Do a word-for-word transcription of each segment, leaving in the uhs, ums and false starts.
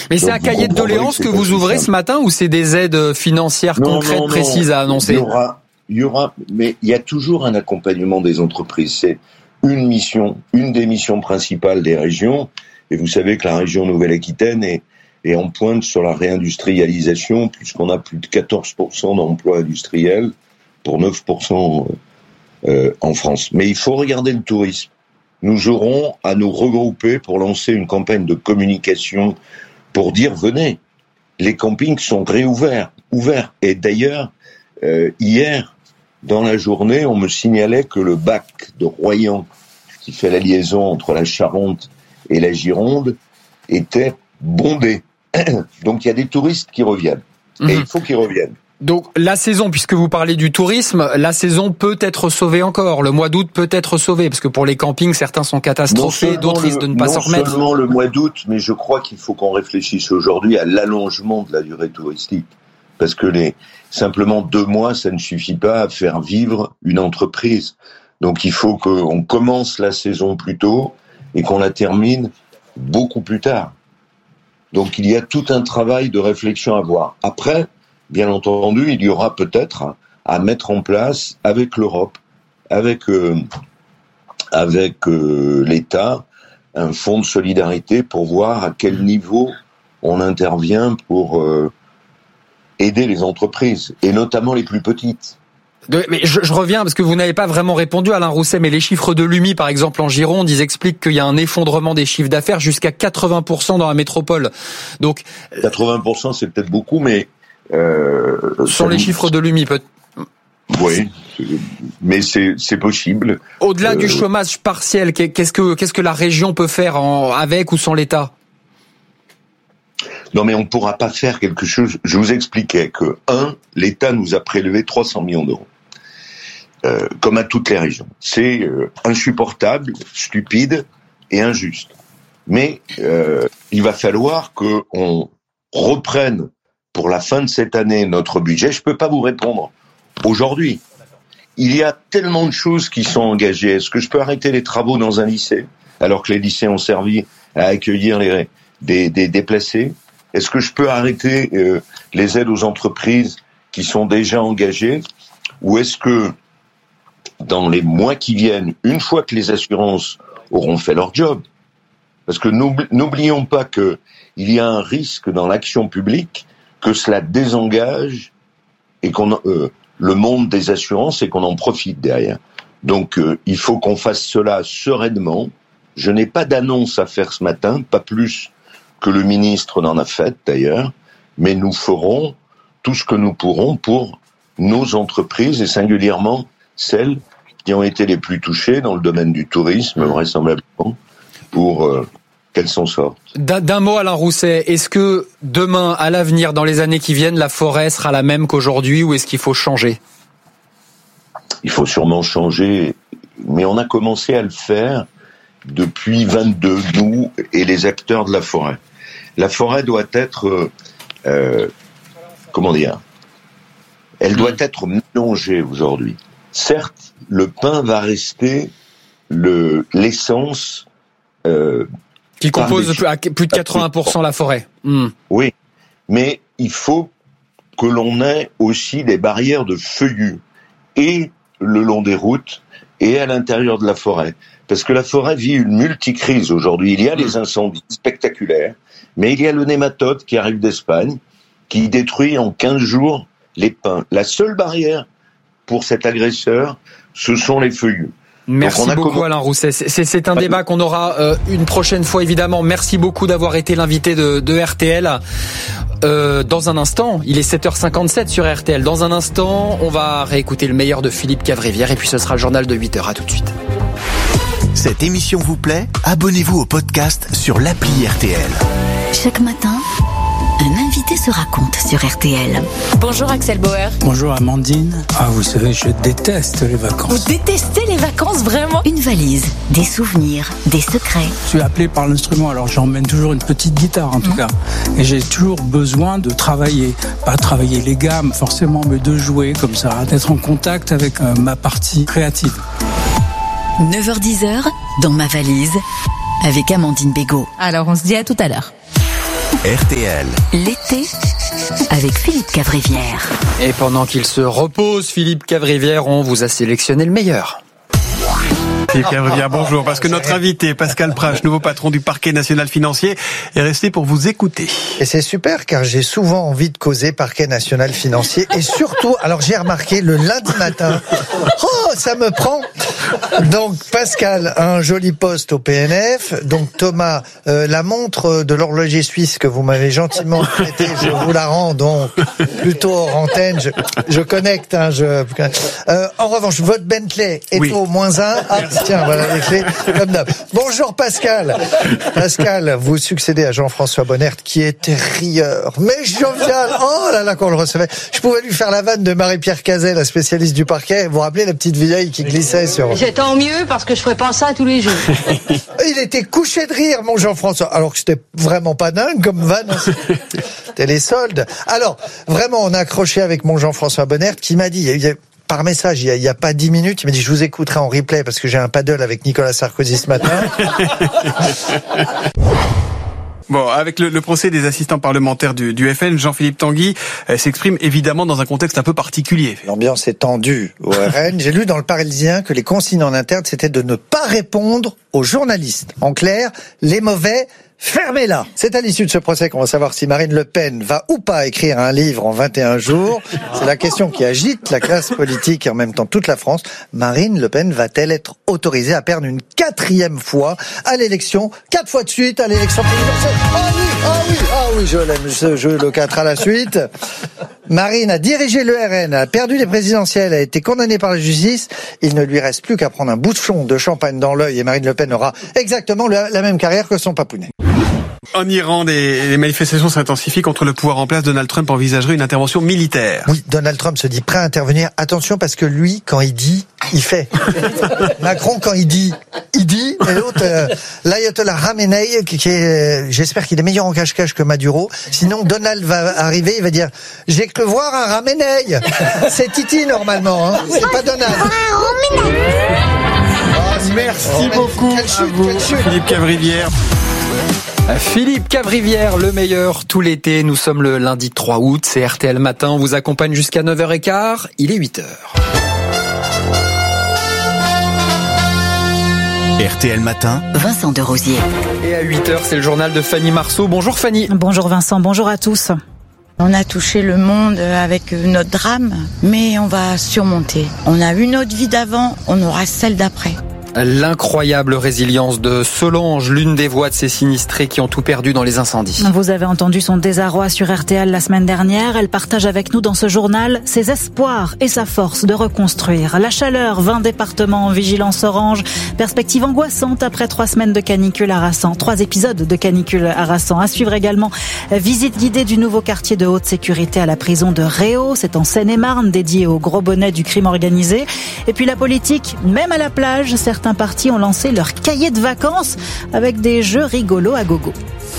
Mais Donc, c'est un cahier de doléances que, que vous ouvrez ce matin ou c'est des aides financières non, concrètes, non, non, précises à annoncer? Il y aura, il y aura, mais il y a toujours un accompagnement des entreprises. C'est une mission, une des missions principales des régions. Et vous savez que la région Nouvelle-Aquitaine est, est en pointe sur la réindustrialisation, puisqu'on a plus de quatorze pour cent d'emplois industriels pour neuf pour cent euh, en France. Mais il faut regarder le tourisme. Nous aurons à nous regrouper pour lancer une campagne de communication pour dire venez, les campings sont réouverts, ouverts. Et d'ailleurs, euh, hier, dans la journée, on me signalait que le bac de Royan, qui fait la liaison entre la Charente et la Gironde, était bondé. Donc il y a des touristes qui reviennent. Mmh. Et il faut qu'ils reviennent. Donc la saison, puisque vous parlez du tourisme, la saison peut être sauvée encore. Le mois d'août peut être sauvé, parce que pour les campings, certains sont catastrophés, d'autres risquent de ne pas s'en remettre. Non seulement le mois d'août, mais je crois qu'il faut qu'on réfléchisse aujourd'hui à l'allongement de la durée touristique. Parce que les simplement deux mois, ça ne suffit pas à faire vivre une entreprise. Donc il faut qu'on commence la saison plus tôt et qu'on la termine beaucoup plus tard. Donc il y a tout un travail de réflexion à voir. Après, bien entendu, il y aura peut-être à mettre en place avec l'Europe, avec euh, avec euh, l'État, un fonds de solidarité pour voir à quel niveau on intervient pour euh, aider les entreprises, et notamment les plus petites. De, mais je, je reviens parce que vous n'avez pas vraiment répondu, Alain Rousset, mais les chiffres de l'U M I, par exemple en Gironde, ils expliquent qu'il y a un effondrement des chiffres d'affaires jusqu'à quatre-vingts pour cent dans la métropole. Donc quatre-vingts pour cent, c'est peut-être beaucoup, mais euh, sur les nous... chiffres de l'U M I, peut. Oui, mais c'est c'est possible. Au-delà euh... du chômage partiel, qu'est-ce que qu'est-ce que la région peut faire en, avec ou sans l'État? Non, mais on ne pourra pas faire quelque chose. Je vous expliquais que un, l'État nous a prélevé trois cents millions d'euros. Euh, comme à toutes les régions. C'est euh, insupportable, stupide et injuste. Mais euh, il va falloir qu'on reprenne pour la fin de cette année notre budget. Je peux pas vous répondre aujourd'hui. Il y a tellement de choses qui sont engagées. Est-ce que je peux arrêter les travaux dans un lycée alors que les lycées ont servi à accueillir les, des, des déplacés? Est-ce que je peux arrêter euh, les aides aux entreprises qui sont déjà engagées? Ou est-ce que dans les mois qui viennent, une fois que les assurances auront fait leur job, parce que n'oublions pas que il y a un risque dans l'action publique que cela désengage et qu'on euh, le monde des assurances et qu'on en profite derrière. Donc euh, il faut qu'on fasse cela sereinement. Je n'ai pas d'annonce à faire ce matin, pas plus que le ministre n'en a fait d'ailleurs, mais nous ferons tout ce que nous pourrons pour nos entreprises et singulièrement celles qui ont été les plus touchées dans le domaine du tourisme, vraisemblablement, pour euh, qu'elles s'en sortent. D'un, d'un mot, Alain Rousset, est-ce que demain, à l'avenir, dans les années qui viennent, la forêt sera la même qu'aujourd'hui ou est-ce qu'il faut changer? Il faut sûrement changer, mais on a commencé à le faire depuis vingt-deux, nous et les acteurs de la forêt. La forêt doit être, euh, euh, comment dire, elle doit être mélangée aujourd'hui. Certes, le pin va rester le l'essence euh, qui compose plus, à plus de quatre-vingts pour cent la forêt. Mmh. Oui, mais il faut que l'on ait aussi des barrières de feuillus et le long des routes et à l'intérieur de la forêt. Parce que la forêt vit une multicrise aujourd'hui. Il y a les incendies spectaculaires, mais il y a le nématode qui arrive d'Espagne, qui détruit en quinze jours les pins. La seule barrière pour cet agresseur, ce sont les feuillus. Merci beaucoup comm... Alain Rousset. C'est, c'est un débat qu'on aura euh, une prochaine fois évidemment. Merci beaucoup d'avoir été l'invité de, de R T L. Euh, dans un instant, il est sept heures cinquante-sept sur R T L. Dans un instant, on va réécouter le meilleur de Philippe Cavrivière et puis ce sera le journal de huit heures. À tout de suite. Cette émission vous plaît ? Abonnez-vous au podcast sur l'appli R T L. Chaque matin, un invité se raconte sur R T L. Bonjour Axel Bauer. Bonjour Amandine. Ah, vous savez, je déteste les vacances. Vous détestez les vacances, vraiment ? Une valise, des souvenirs, des secrets. Je suis appelé par l'instrument, alors j'emmène toujours une petite guitare en tout mmh. cas. Et j'ai toujours besoin de travailler. Pas travailler les gammes forcément, mais de jouer comme ça, d'être en contact avec euh, ma partie créative. neuf heures dix, dans ma valise, avec Amandine Bégaud. Alors on se dit à tout à l'heure. R T L. L'été avec Philippe Cavrivière. Et pendant qu'il se repose, Philippe Cavrivière, on vous a sélectionné le meilleur. Philippe Cavrivière, bonjour, parce que notre invité, Pascal Prache, nouveau patron du parquet national financier, est resté pour vous écouter. Et c'est super, car j'ai souvent envie de causer parquet national financier, et surtout, alors j'ai remarqué, le lundi matin, oh, ça me prend. Donc Pascal a un joli poste au P N F, donc Thomas, euh, la montre de l'horloger suisse que vous m'avez gentiment prêtée, je vous la rends donc plutôt hors antenne, je, je connecte, hein, je, euh, en revanche, votre Bentley est oui. au moins un, ah, tiens, voilà les clés, comme d'hab. Bonjour Pascal. Pascal, vous succédez à Jean-François Bonnert, qui était rieur, mais jovial. Oh là là, qu'on le recevait. Je pouvais lui faire la vanne de Marie-Pierre Cazet, la spécialiste du parquet. Vous vous rappelez la petite vieille qui glissait sur... C'est tant mieux, parce que je ferais pas ça tous les jours. Il était couché de rire, mon Jean-François. Alors que c'était vraiment pas dingue comme vanne. C'était les soldes. Alors, vraiment, on a accroché avec mon Jean-François Bonnert, qui m'a dit... Il y a, par message, il y a pas dix minutes, il m'a dit, je vous écouterai en replay parce que j'ai un paddle avec Nicolas Sarkozy ce matin. Bon, avec le, le procès des assistants parlementaires du, du F N, Jean-Philippe Tanguy euh, s'exprime évidemment dans un contexte un peu particulier. L'ambiance est tendue au R N. J'ai lu dans le Parisien que les consignes en interne, c'était de ne pas répondre aux journalistes. En clair, les mauvais... Fermez-la. C'est à l'issue de ce procès qu'on va savoir si Marine Le Pen va ou pas écrire un livre en vingt et un jours. C'est la question qui agite la classe politique et en même temps toute la France. Marine Le Pen va-t-elle être autorisée à perdre une quatrième fois à l'élection, quatre fois de suite à l'élection présidentielle? Ah oui, ah oui, ah oui, je l'aime ce jeu, le quatre à la suite. Marine a dirigé le R N, a perdu les présidentielles, a été condamnée par la justice. Il ne lui reste plus qu'à prendre un bouchon de champagne dans l'œil et Marine Le Pen aura exactement la, la même carrière que son papounet. En Iran, les manifestations s'intensifient contre le pouvoir en place. Donald Trump envisagerait une intervention militaire. Oui, Donald Trump se dit prêt à intervenir. Attention, parce que lui, quand il dit, il fait. Macron, quand il dit, il dit. Et l'autre, euh, l'ayatollah Khamenei, qui, qui est, euh, j'espère qu'il est meilleur en cache-cache que Maduro. Sinon, Donald va arriver, il va dire, j'ai cru voir un Khamenei. C'est Titi, normalement, hein. C'est pas Donald. Oh, merci oh, beaucoup quelle chute, à vous, quelle chute. Philippe Cavrivière. Philippe Cavrivière, le meilleur tout l'été. Nous sommes le lundi trois août, c'est R T L Matin. On vous accompagne jusqu'à neuf heures quinze. Il est huit heures. R T L Matin. Vincent Derosier. Et à huit heures, c'est le journal de Fanny Marceau. Bonjour Fanny. Bonjour Vincent, bonjour à tous. On a touché le monde avec notre drame, mais on va surmonter. On a eu notre vie d'avant, on aura celle d'après. L'incroyable résilience de Solange, l'une des voix de ces sinistrés qui ont tout perdu dans les incendies. Vous avez entendu son désarroi sur R T L la semaine dernière. Elle partage avec nous dans ce journal ses espoirs et sa force de reconstruire. La chaleur, vingt départements en vigilance orange. Perspective angoissante après trois semaines de canicule harassant. Trois épisodes de canicule harassant. À suivre également, visite guidée du nouveau quartier de haute sécurité à la prison de Réau. C'est en Seine-et-Marne, dédié aux gros bonnets du crime organisé. Et puis la politique, même à la plage, certains partis ont lancé leur cahier de vacances avec des jeux rigolos à gogo.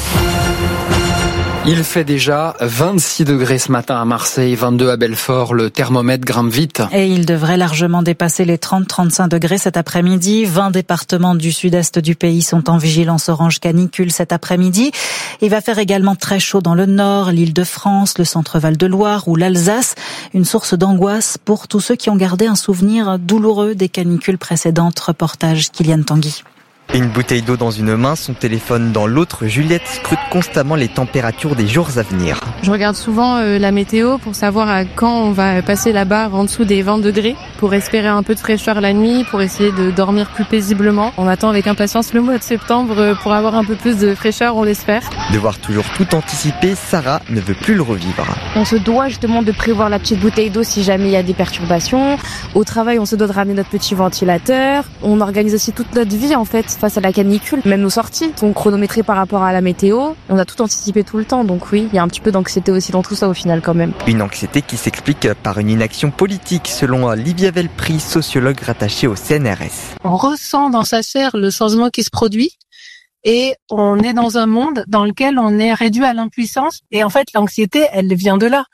Il fait déjà vingt-six degrés ce matin à Marseille, vingt-deux à Belfort. Le thermomètre grimpe vite. Et il devrait largement dépasser les trente à trente-cinq degrés cet après-midi. vingt départements du sud-est du pays sont en vigilance orange canicule cet après-midi. Il va faire également très chaud dans le nord, l'Île-de-France, le centre Val-de-Loire ou l'Alsace. Une source d'angoisse pour tous ceux qui ont gardé un souvenir douloureux des canicules précédentes. Reportage Kylian Tanguy. Une bouteille d'eau dans une main, son téléphone dans l'autre, Juliette scrute constamment les températures des jours à venir. Je regarde souvent euh, la météo pour savoir à quand on va passer la barre en dessous des vingt degrés, pour espérer un peu de fraîcheur la nuit, pour essayer de dormir plus paisiblement. On attend avec impatience le mois de septembre pour avoir un peu plus de fraîcheur, on l'espère. Devoir toujours tout anticiper, Sarah ne veut plus le revivre. On se doit justement de prévoir la petite bouteille d'eau si jamais il y a des perturbations. Au travail, on se doit de ramener notre petit ventilateur. On organise aussi toute notre vie en fait face à la canicule. Même nos sorties sont chronométrées par rapport à la météo. On a tout anticipé tout le temps, donc oui, il y a un petit peu d'anxiété aussi dans tout ça au final quand même. Une anxiété qui s'explique par une inaction politique selon Livia Velpri, sociologue rattachée au C N R S. On ressent dans sa chair le changement qui se produit et on est dans un monde dans lequel on est réduit à l'impuissance et en fait l'anxiété elle vient de là.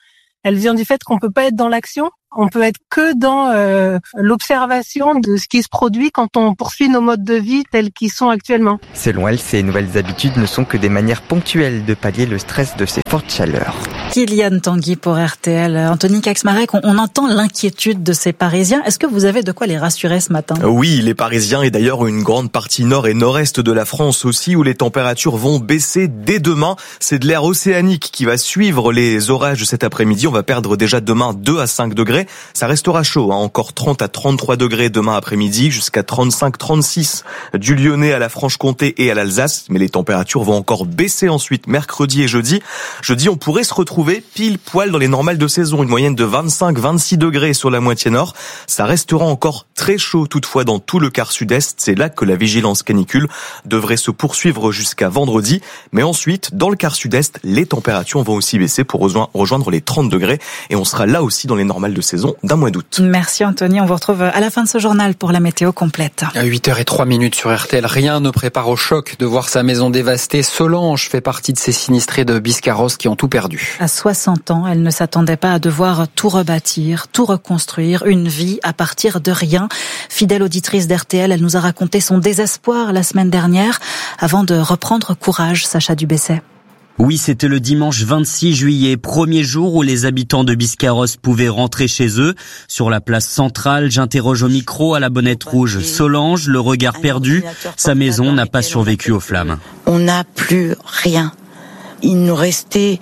elle vient du fait qu'on peut pas être dans l'action. On peut être que dans euh, l'observation de ce qui se produit quand on poursuit nos modes de vie tels qu'ils sont actuellement. Selon elle, ces nouvelles habitudes ne sont que des manières ponctuelles de pallier le stress de ces fortes chaleurs. Kylian Tanguy pour R T L. Anthony Kaczmarek, on, on entend l'inquiétude de ces Parisiens. Est-ce que vous avez de quoi les rassurer ce matin ? Oui, les Parisiens et d'ailleurs une grande partie nord et nord-est de la France aussi où les températures vont baisser dès demain. C'est de l'air océanique qui va suivre les orages de cet après-midi. On va perdre déjà demain deux à cinq degrés. Ça restera chaud, hein. Encore trente à trente-trois degrés demain après-midi, jusqu'à trente-cinq trente-six du Lyonnais à la Franche-Comté et à l'Alsace. Mais les températures vont encore baisser ensuite mercredi et jeudi. Jeudi, on pourrait se retrouver pile poil dans les normales de saison, une moyenne de vingt-cinq vingt-six degrés sur la moitié nord. Ça restera encore très chaud toutefois dans tout le quart sud-est. C'est là que la vigilance canicule devrait se poursuivre jusqu'à vendredi. Mais ensuite, dans le quart sud-est, les températures vont aussi baisser pour rejoindre les trente degrés. Et on sera là aussi dans les normales de saison d'un mois d'août. Merci Anthony, on vous retrouve à la fin de ce journal pour la météo complète. À huit heures zéro trois sur R T L, rien ne prépare au choc de voir sa maison dévastée. Solange fait partie de ces sinistrés de Biscarrosse qui ont tout perdu. À soixante ans, elle ne s'attendait pas à devoir tout rebâtir, tout reconstruire, une vie à partir de rien. Fidèle auditrice d'R T L, elle nous a raconté son désespoir la semaine dernière avant de reprendre courage, Sacha Dubesset. Oui, c'était le dimanche vingt-six juillet, premier jour où les habitants de Biscarrosse pouvaient rentrer chez eux. Sur la place centrale, j'interroge au micro à la bonnette rouge Solange, le regard perdu. Sa maison n'a pas survécu aux flammes. On n'a plus rien. Il nous restait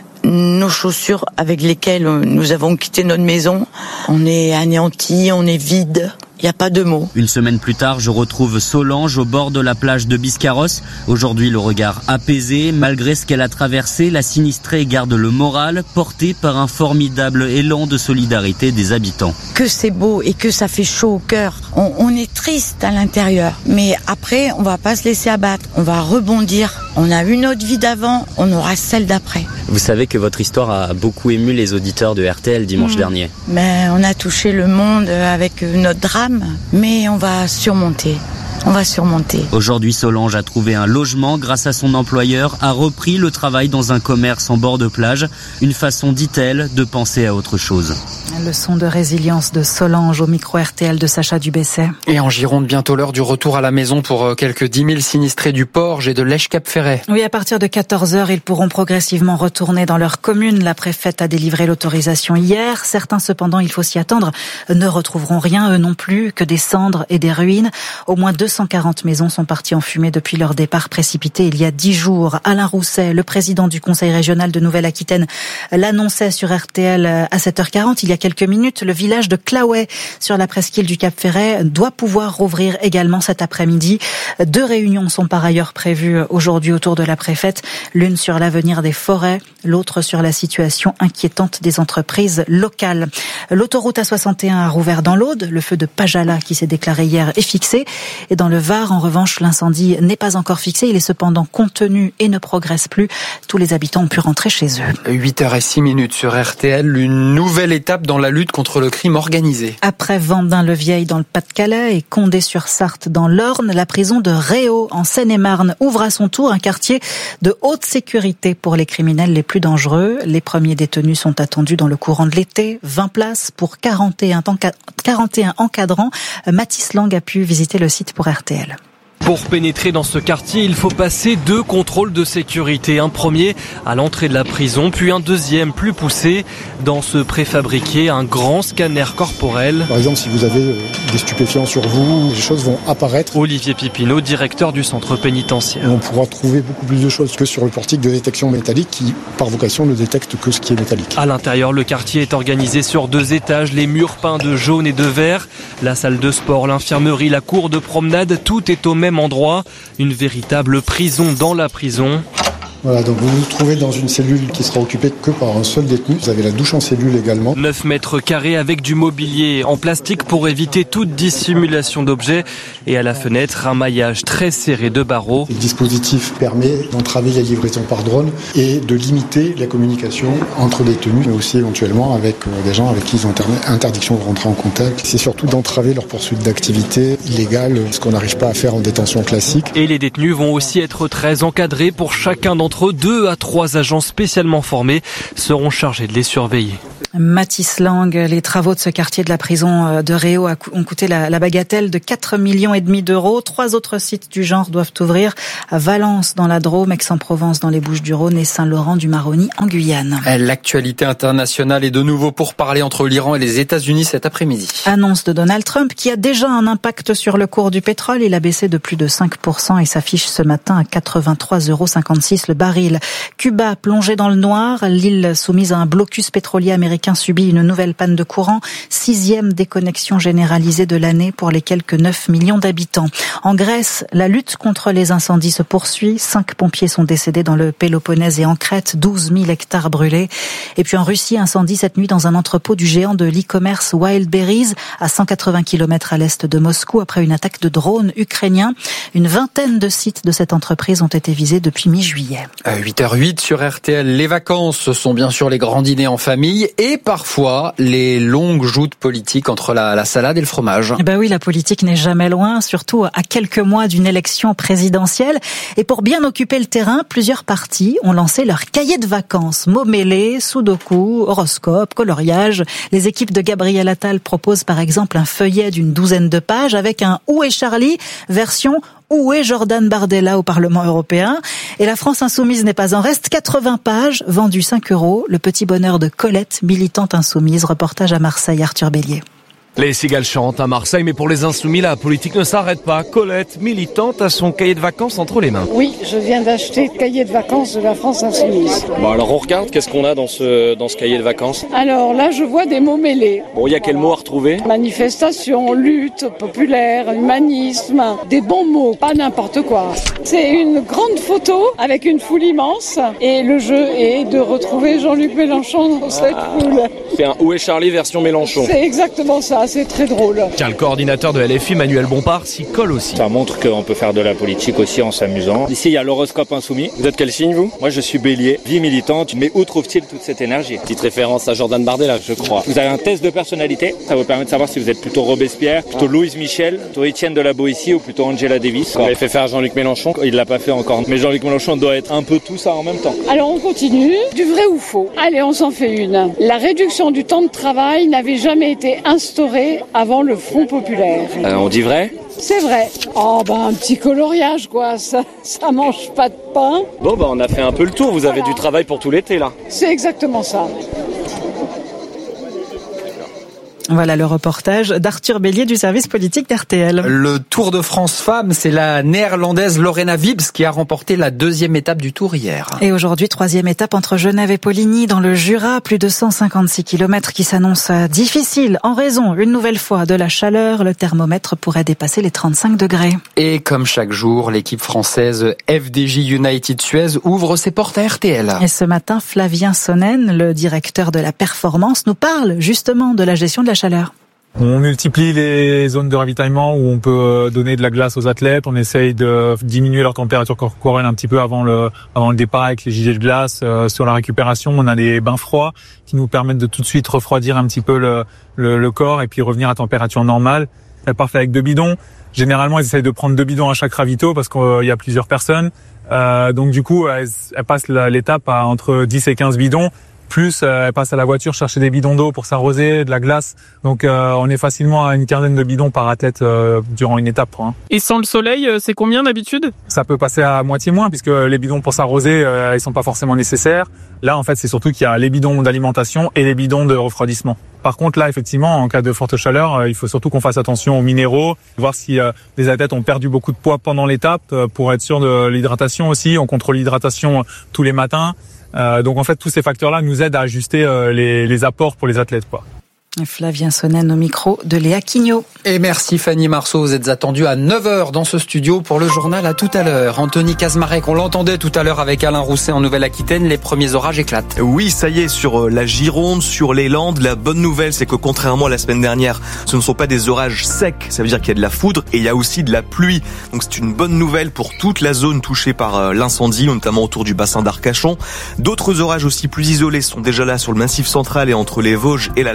nos chaussures avec lesquelles nous avons quitté notre maison. On est anéantis, on est vide. Il n'y a pas de mots. Une semaine plus tard, je retrouve Solange au bord de la plage de Biscarrosse. Aujourd'hui, le regard apaisé. Malgré ce qu'elle a traversé, la sinistrée garde le moral, portée par un formidable élan de solidarité des habitants. Que c'est beau et que ça fait chaud au cœur. On, on est triste à l'intérieur. Mais après, on va pas se laisser abattre. On va rebondir. On a eu notre vie d'avant, on aura celle d'après. Vous savez que votre histoire a beaucoup ému les auditeurs de R T L dimanche mmh. dernier. Mais on a touché le monde avec notre drame, mais on va surmonter. On va surmonter. Aujourd'hui, Solange a trouvé un logement grâce à son employeur, a repris le travail dans un commerce en bord de plage. Une façon, dit-elle, de penser à autre chose. Leçon de résilience de Solange au micro R T L de Sacha Dubesset. Et en Gironde, bientôt l'heure du retour à la maison pour quelques dix mille sinistrés du Porge et de l'Esch-Cap-Ferret. Oui, à partir de quatorze heures, ils pourront progressivement retourner dans leur commune. La préfète a délivré l'autorisation hier. Certains, cependant, il faut s'y attendre, ne retrouveront rien, eux non plus, que des cendres et des ruines. Au moins deux cent quarante maisons sont parties en fumée depuis leur départ précipité il y a dix jours. Alain Rousset, le président du Conseil régional de Nouvelle-Aquitaine, l'annonçait sur R T L à sept heures quarante. Il y a quelques minutes, le village de Claouet, sur la presqu'île du Cap-Ferret, doit pouvoir rouvrir également cet après-midi. Deux réunions sont par ailleurs prévues aujourd'hui autour de la préfète. L'une sur l'avenir des forêts, l'autre sur la situation inquiétante des entreprises locales. L'autoroute A soixante et un a rouvert dans l'Aude. Le feu de Pajala qui s'est déclaré hier est fixé. Et dans le Var, en revanche, l'incendie n'est pas encore fixé. Il est cependant contenu et ne progresse plus. Tous les habitants ont pu rentrer chez eux. huit heures zéro six sur R T L, une nouvelle étape dans la lutte contre le crime organisé. Après Vendin-le-Vieil dans le Pas-de-Calais et Condé-sur-Sarthe dans l'Orne, la prison de Réau en Seine-et-Marne ouvre à son tour un quartier de haute sécurité pour les criminels les plus dangereux. Les premiers détenus sont attendus dans le courant de l'été. vingt places pour quarante et un encadrants. Mathis Lang a pu visiter le site pour R T L. Pour pénétrer dans ce quartier, il faut passer deux contrôles de sécurité. Un premier à l'entrée de la prison, puis un deuxième plus poussé. Dans ce préfabriqué, un grand scanner corporel. Par exemple, si vous avez des stupéfiants sur vous, les choses vont apparaître. Olivier Pipineau, directeur du centre pénitentiaire. On pourra trouver beaucoup plus de choses que sur le portique de détection métallique qui, par vocation, ne détecte que ce qui est métallique. À l'intérieur, le quartier est organisé sur deux étages, les murs peints de jaune et de vert. La salle de sport, l'infirmerie, la cour de promenade, tout est au même endroit, une véritable prison dans la prison. Voilà, donc vous vous trouvez dans une cellule qui sera occupée que par un seul détenu. Vous avez la douche en cellule également. neuf mètres carrés avec du mobilier en plastique pour éviter toute dissimulation d'objets. Et à la fenêtre, un maillage très serré de barreaux. Le dispositif permet d'entraver la livraison par drone et de limiter la communication entre détenus, mais aussi éventuellement avec des gens avec qui ils ont interdiction de rentrer en contact. C'est surtout d'entraver leur poursuite d'activité illégale, ce qu'on n'arrive pas à faire en détention classique. Et les détenus vont aussi être très encadrés pour chacun d'entre eux. Deux à trois agents spécialement formés seront chargés de les surveiller. Mathis Lang, les travaux de ce quartier de la prison de Réau ont coûté la, la bagatelle de quatre millions et demi d'euros. Trois autres sites du genre doivent ouvrir à Valence dans la Drôme, Aix-en-Provence dans les Bouches-du-Rhône et Saint-Laurent-du-Maroni en Guyane. L'actualité internationale est de nouveau pour parler entre l'Iran et les États-Unis cet après-midi. Annonce de Donald Trump qui a déjà un impact sur le cours du pétrole. Il a baissé de plus de cinq pour cent et s'affiche ce matin à quatre-vingt-trois euros cinquante-six le baril. Cuba plongé dans le noir. L'île soumise à un blocus pétrolier américain subit une nouvelle panne de courant, sixième déconnexion généralisée de l'année pour les quelques neuf millions d'habitants. En Grèce, la lutte contre les incendies se poursuit. Cinq pompiers sont décédés dans le Péloponnèse et en Crète, douze mille hectares brûlés. Et puis en Russie, incendie cette nuit dans un entrepôt du géant de l'e-commerce Wildberries à cent quatre-vingts kilomètres à l'est de Moscou après une attaque de drones ukrainiens. Une vingtaine de sites de cette entreprise ont été visés depuis mi-juillet. À huit heures huit sur R T L, les vacances, ce sont bien sûr les grands dîners en famille et parfois les longues joutes politiques entre la, la salade et le fromage. Eh ben oui, la politique n'est jamais loin, surtout à quelques mois d'une élection présidentielle. Et pour bien occuper le terrain, plusieurs partis ont lancé leur cahier de vacances. Mots mêlés, sudoku, horoscope, coloriage. Les équipes de Gabriel Attal proposent par exemple un feuillet d'une douzaine de pages avec un « Où est Charlie ?» version Où est Jordan Bardella au Parlement européen? Et la France insoumise n'est pas en reste. quatre-vingts pages, vendues cinq euros. Le petit bonheur de Colette, militante insoumise. Reportage à Marseille, Arthur Bélier. Les cigales chantent à Marseille, mais pour les insoumis, la politique ne s'arrête pas. Colette, militante, a son cahier de vacances entre les mains. Oui, je viens d'acheter le cahier de vacances de la France insoumise. Bon, alors on regarde, qu'est-ce qu'on a dans ce, dans ce cahier de vacances? Alors là, je vois des mots mêlés. Bon, il y a quel mot à retrouver? Manifestation, lutte, populaire, humanisme, des bons mots, pas n'importe quoi. C'est une grande photo avec une foule immense et le jeu est de retrouver Jean-Luc Mélenchon dans cette ah, foule. C'est un Où est Charlie version Mélenchon. C'est exactement ça. C'est très drôle. Tiens, le coordinateur de L F I, Manuel Bompard, s'y colle aussi. Ça montre qu'on peut faire de la politique aussi en s'amusant. Ici, il y a l'horoscope insoumis. Vous êtes quel signe, vous? Moi, je suis Bélier, vie militante. Mais où trouve-t-il toute cette énergie? Petite référence à Jordan Bardella, je crois. Vous avez un test de personnalité. Ça vous permet de savoir si vous êtes plutôt Robespierre, plutôt Louise Michel, plutôt Étienne de la Boétie ou plutôt Angela Davis. Vous l'avez fait faire Jean-Luc Mélenchon? Il l'a pas fait encore. Mais Jean-Luc Mélenchon doit être un peu tout ça en même temps. Alors, on continue. Du vrai ou faux? Allez, on s'en fait une. La réduction du temps de travail n'avait jamais été instaurée avant le Front populaire. Euh, on dit vrai? C'est vrai. Oh ben un petit coloriage quoi, ça, ça mange pas de pain. Bon bah on a fait un peu le tour, vous voilà. Avez du travail pour tout l'été là. C'est exactement ça. Voilà le reportage d'Arthur Bélier du service politique d'R T L. Le Tour de France Femmes, c'est la néerlandaise Lorena Wiebes qui a remporté la deuxième étape du Tour hier. Et aujourd'hui, troisième étape entre Genève et Poligny dans le Jura, plus de cent cinquante-six kilomètres qui s'annoncent difficiles en raison, une nouvelle fois, de la chaleur. Le thermomètre pourrait dépasser les trente-cinq degrés. Et comme chaque jour, l'équipe française F D J United Suez ouvre ses portes à R T L. Et ce matin, Flavien Sonnen, le directeur de la performance, nous parle justement de la gestion de la chaleur. On multiplie les zones de ravitaillement où on peut donner de la glace aux athlètes. On essaye de diminuer leur température corporelle un petit peu avant le avant le départ avec les gilets de glace. Euh, sur la récupération, on a des bains froids qui nous permettent de tout de suite refroidir un petit peu le, le, le corps et puis revenir à température normale. Elles partent avec deux bidons. Généralement, ils essayent de prendre deux bidons à chaque ravito parce qu'il y a plusieurs personnes. Euh, donc du coup, elles, elles passent l'étape à entre dix et quinze bidons. Plus, euh, elle passe à la voiture chercher des bidons d'eau pour s'arroser, de la glace. Donc, euh, on est facilement à une quinzaine de bidons par athlète euh, durant une étape. Hein. Et sans le soleil, c'est combien d'habitude? Ça peut passer à moitié moins puisque les bidons pour s'arroser, euh, ils sont pas forcément nécessaires. Là, en fait, c'est surtout qu'il y a les bidons d'alimentation et les bidons de refroidissement. Par contre, là, effectivement, en cas de forte chaleur, euh, il faut surtout qu'on fasse attention aux minéraux, voir si euh, les athlètes ont perdu beaucoup de poids pendant l'étape euh, pour être sûr de l'hydratation aussi. On contrôle l'hydratation tous les matins. Euh, donc en fait, tous ces facteurs-là nous aident à ajuster euh, les, les apports pour les athlètes, quoi. Flavien Sonnen au micro de Léa Quignot. Et merci Fanny Marceau, vous êtes attendue à neuf heures dans ce studio pour le journal. À tout à l'heure. Anthony Kazmarek, on l'entendait tout à l'heure avec Alain Rousset en Nouvelle-Aquitaine, les premiers orages éclatent. Oui, ça y est, sur la Gironde, sur les Landes, la bonne nouvelle, c'est que contrairement à la semaine dernière, ce ne sont pas des orages secs, ça veut dire qu'il y a de la foudre et il y a aussi de la pluie. Donc c'est une bonne nouvelle pour toute la zone touchée par l'incendie, notamment autour du bassin d'Arcachon. D'autres orages aussi plus isolés sont déjà là sur le Massif central et entre les Vosges et l'Alsace.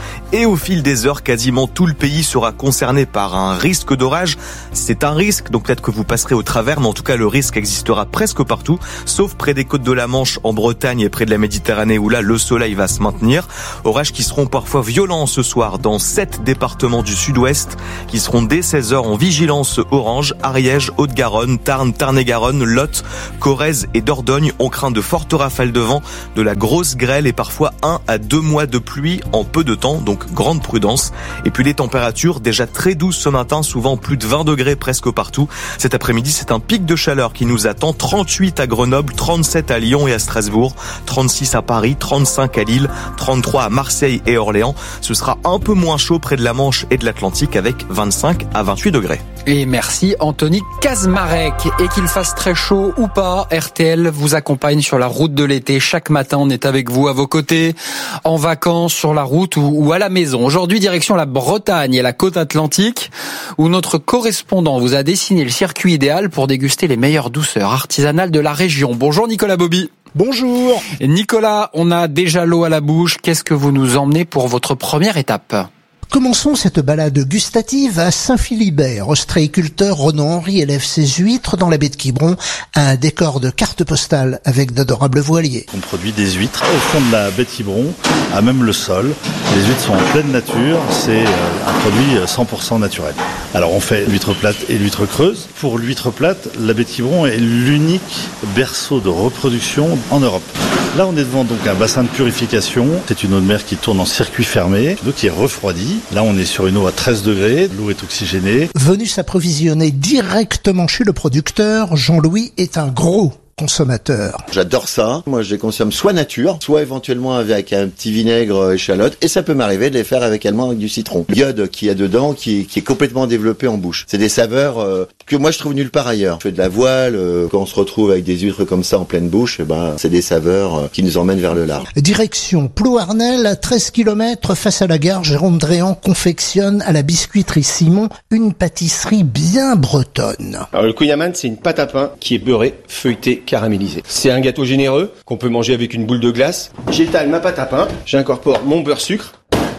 Et au fil des heures, quasiment tout le pays sera concerné par un risque d'orage. C'est un risque, donc peut-être que vous passerez au travers, mais en tout cas le risque existera presque partout, sauf près des côtes de la Manche, en Bretagne et près de la Méditerranée où là le soleil va se maintenir. Orages qui seront parfois violents ce soir dans sept départements du sud-ouest qui seront dès seize heures en vigilance orange. Ariège, Haute-Garonne, Tarn, Tarn-et-Garonne, Lot, Corrèze et Dordogne. On craint de fortes rafales de vent, de la grosse grêle et parfois un à deux mois de pluie en peu de temps, donc grande prudence. Et puis les températures déjà très douces ce matin, souvent plus de vingt degrés presque partout. Cet après-midi, c'est un pic de chaleur qui nous attend. trente-huit à Grenoble, trente-sept à Lyon et à Strasbourg, trente-six à Paris, trente-cinq à Lille, trente-trois à Marseille et Orléans. Ce sera un peu moins chaud près de la Manche et de l'Atlantique avec vingt-cinq à vingt-huit degrés. Et merci Anthony Kazmarek. Et qu'il fasse très chaud ou pas, R T L vous accompagne sur la route de l'été. Chaque matin, on est avec vous à vos côtés, en vacances, sur la route ou, ou à la maison. Aujourd'hui, direction la Bretagne et la côte atlantique, où notre correspondant vous a dessiné le circuit idéal pour déguster les meilleures douceurs artisanales de la région. Bonjour Nicolas Bobby. Bonjour. Nicolas, on a déjà l'eau à la bouche. Qu'est-ce que vous nous emmenez pour votre première étape ? Commençons cette balade gustative à Saint-Philibert. Ostréiculteur Renaud Henry élève ses huîtres dans la baie de Quiberon, un décor de carte postale avec d'adorables voiliers. On produit des huîtres au fond de la baie de Quiberon, à même le sol. Les huîtres sont en pleine nature, c'est un produit cent pour cent naturel. Alors on fait l'huître plate et l'huître creuse. Pour l'huître plate, la baie de Quiberon est l'unique berceau de reproduction en Europe. Là, on est devant donc un bassin de purification. C'est une eau de mer qui tourne en circuit fermé, l'eau qui est refroidie. Là, on est sur une eau à treize degrés. L'eau est oxygénée. Venu s'approvisionner directement chez le producteur, Jean-Louis est un gros consommateur. J'adore ça. Moi, je les consomme soit nature, soit éventuellement avec un petit vinaigre échalote. Et ça peut m'arriver de les faire avec, également avec du citron. L'iode qu'il y a dedans, qui, qui est complètement développé en bouche. C'est des saveurs euh, que moi, je trouve nulle part ailleurs. Je fais de la voile. Euh, quand on se retrouve avec des huîtres comme ça en pleine bouche, eh ben, c'est des saveurs euh, qui nous emmènent vers le large. Direction Ploarnel, à treize kilomètres face à la gare, Jérôme Dréan confectionne à la biscuiterie Simon une pâtisserie bien bretonne. Alors, le kouign-amann, c'est une pâte à pain qui est beurrée, feuilletée, caramélisé. C'est un gâteau généreux qu'on peut manger avec une boule de glace. J'étale ma pâte à pain, j'incorpore mon beurre sucre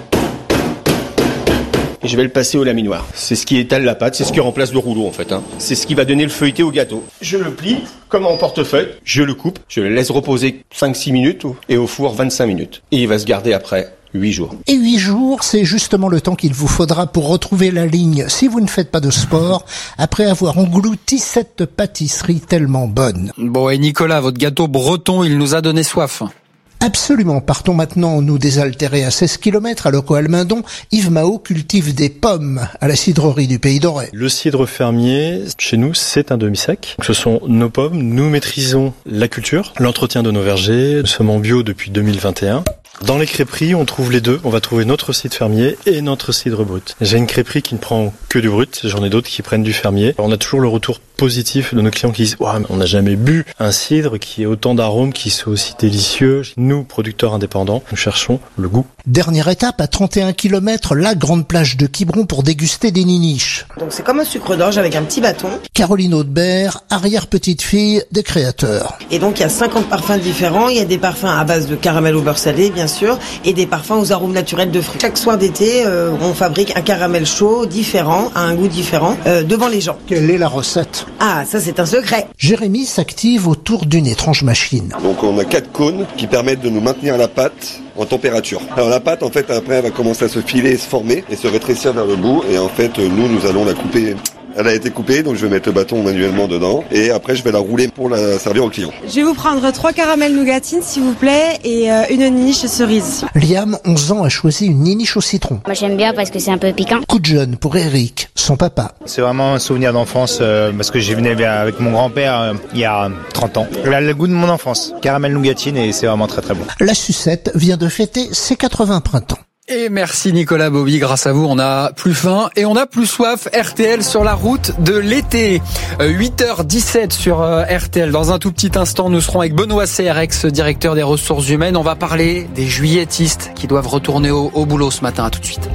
et je vais le passer au laminoir. C'est ce qui étale la pâte, c'est ce qui remplace le rouleau en fait. Hein. C'est ce qui va donner le feuilleté au gâteau. Je le plie comme en portefeuille, je le coupe, je le laisse reposer cinq six minutes et au four vingt-cinq minutes. Et il va se garder après huit jours. Et huit jours, c'est justement le temps qu'il vous faudra pour retrouver la ligne si vous ne faites pas de sport, après avoir englouti cette pâtisserie tellement bonne. Bon, et Nicolas, votre gâteau breton, il nous a donné soif. Absolument. Partons maintenant nous désaltérer à seize kilomètres à Locaux-Almendon. Yves Mao cultive des pommes à la cidrerie du Pays d'Auray. Le cidre fermier, chez nous, c'est un demi-sec. Ce sont nos pommes. Nous maîtrisons la culture, l'entretien de nos vergers. Nous sommes en bio depuis deux mille vingt et un. Dans les crêperies, on trouve les deux. On va trouver notre cidre fermier et notre cidre brut. J'ai une crêperie qui ne prend que du brut. J'en ai d'autres qui prennent du fermier. On a toujours le retour positif de nos clients qui disent wow, « On n'a jamais bu un cidre qui ait autant d'arômes, qui soit aussi délicieux. » Nous, producteurs indépendants, nous cherchons le goût. Dernière étape, à trente et un kilomètres, la grande plage de Quiberon pour déguster des niniches. Donc c'est comme un sucre d'orge avec un petit bâton. Caroline Audebert, arrière-petite-fille des créateurs. Et donc il y a cinquante parfums différents. Il y a des parfums à base de caramel au beurre salé, bien sûr, et des parfums aux arômes naturels de fruits. Chaque soir d'été, euh, on fabrique un caramel chaud, différent, à un goût différent, euh, devant les gens. Quelle est la recette ? Ah, ça c'est un secret. Jérémy s'active autour d'une étrange machine. Donc on a quatre cônes qui permettent de nous maintenir la pâte en température. Alors la pâte, en fait, après, elle va commencer à se filer, se former et se rétrécir vers le bout. Et en fait, nous, nous allons la couper. Elle a été coupée, donc je vais mettre le bâton manuellement dedans. Et après, je vais la rouler pour la servir au client. Je vais vous prendre trois caramels nougatines, s'il vous plaît, et euh, une niche cerise. Liam, onze ans, a choisi une niche au citron. Moi, j'aime bien parce que c'est un peu piquant. Coup de jeune pour Eric, son papa. C'est vraiment un souvenir d'enfance, euh, parce que j'y venais avec mon grand-père euh, il y a trente ans. Elle a le goût de mon enfance. Caramel nougatine, et c'est vraiment très très bon. La sucette vient de fêter ses quatre-vingts printemps. Et merci Nicolas Bobby, grâce à vous on a plus faim et on a plus soif. R T L sur la route de l'été, huit heures dix-sept sur R T L. Dans un tout petit instant, nous serons avec Benoît C R, ex-directeur des ressources humaines. On va parler des juilletistes qui doivent retourner au, au boulot ce matin. À tout de suite.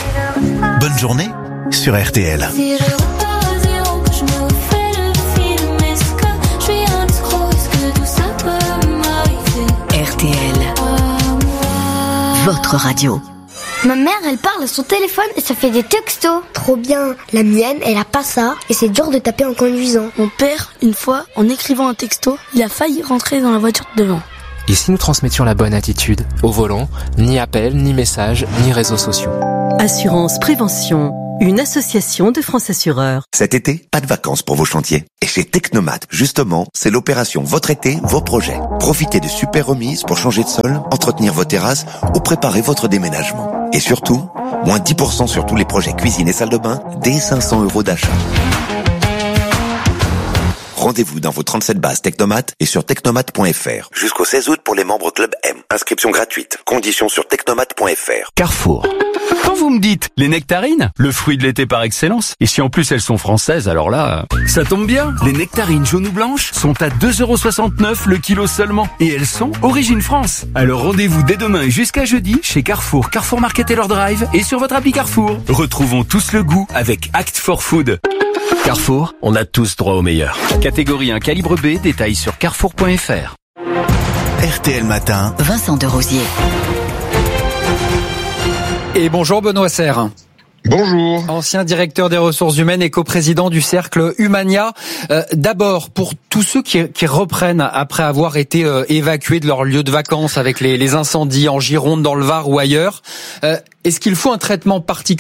Bonne journée sur R T L. R T L, votre radio. Ma mère, elle parle à son téléphone et ça fait des textos. Trop bien. La mienne, elle a pas ça et c'est dur de taper en conduisant. Mon père, une fois, en écrivant un texto, il a failli rentrer dans la voiture de devant. Et si nous transmettions la bonne attitude au volant, ni appel, ni message, ni réseaux sociaux. Assurance Prévention, une association de France Assureurs. Cet été, pas de vacances pour vos chantiers. Et chez Technomat, justement, c'est l'opération Votre été, vos projets. Profitez de super remises pour changer de sol, entretenir vos terrasses ou préparer votre déménagement. Et surtout, moins dix pour cent sur tous les projets cuisine et salle de bain, dès cinq cents euros d'achat. Rendez-vous dans vos trente-sept bases Technomat et sur technomat point f r. Jusqu'au seize août pour les membres Club M. Inscription gratuite. Conditions sur technomat point f r. Carrefour. Quand vous me dites les nectarines, le fruit de l'été par excellence, et si en plus elles sont françaises, alors là, ça tombe bien. Les nectarines jaunes ou blanches sont à deux euros soixante-neuf le kilo seulement, et elles sont origine France. Alors rendez-vous dès demain et jusqu'à jeudi chez Carrefour, Carrefour Market et leur drive, et sur votre appli Carrefour. Retrouvons tous le goût avec Act for Food. Carrefour, on a tous droit au meilleur. Catégorie un calibre B, détail sur carrefour point f r. R T L Matin, Vincent de Rosier. Et bonjour Benoît Serre. Bonjour. Ancien directeur des ressources humaines et coprésident du cercle Humania. Euh, d'abord, pour tous ceux qui, qui reprennent après avoir été euh, évacués de leur lieu de vacances avec les, les incendies en Gironde, dans le Var ou ailleurs, euh, est-ce qu'il faut un traitement particulier ?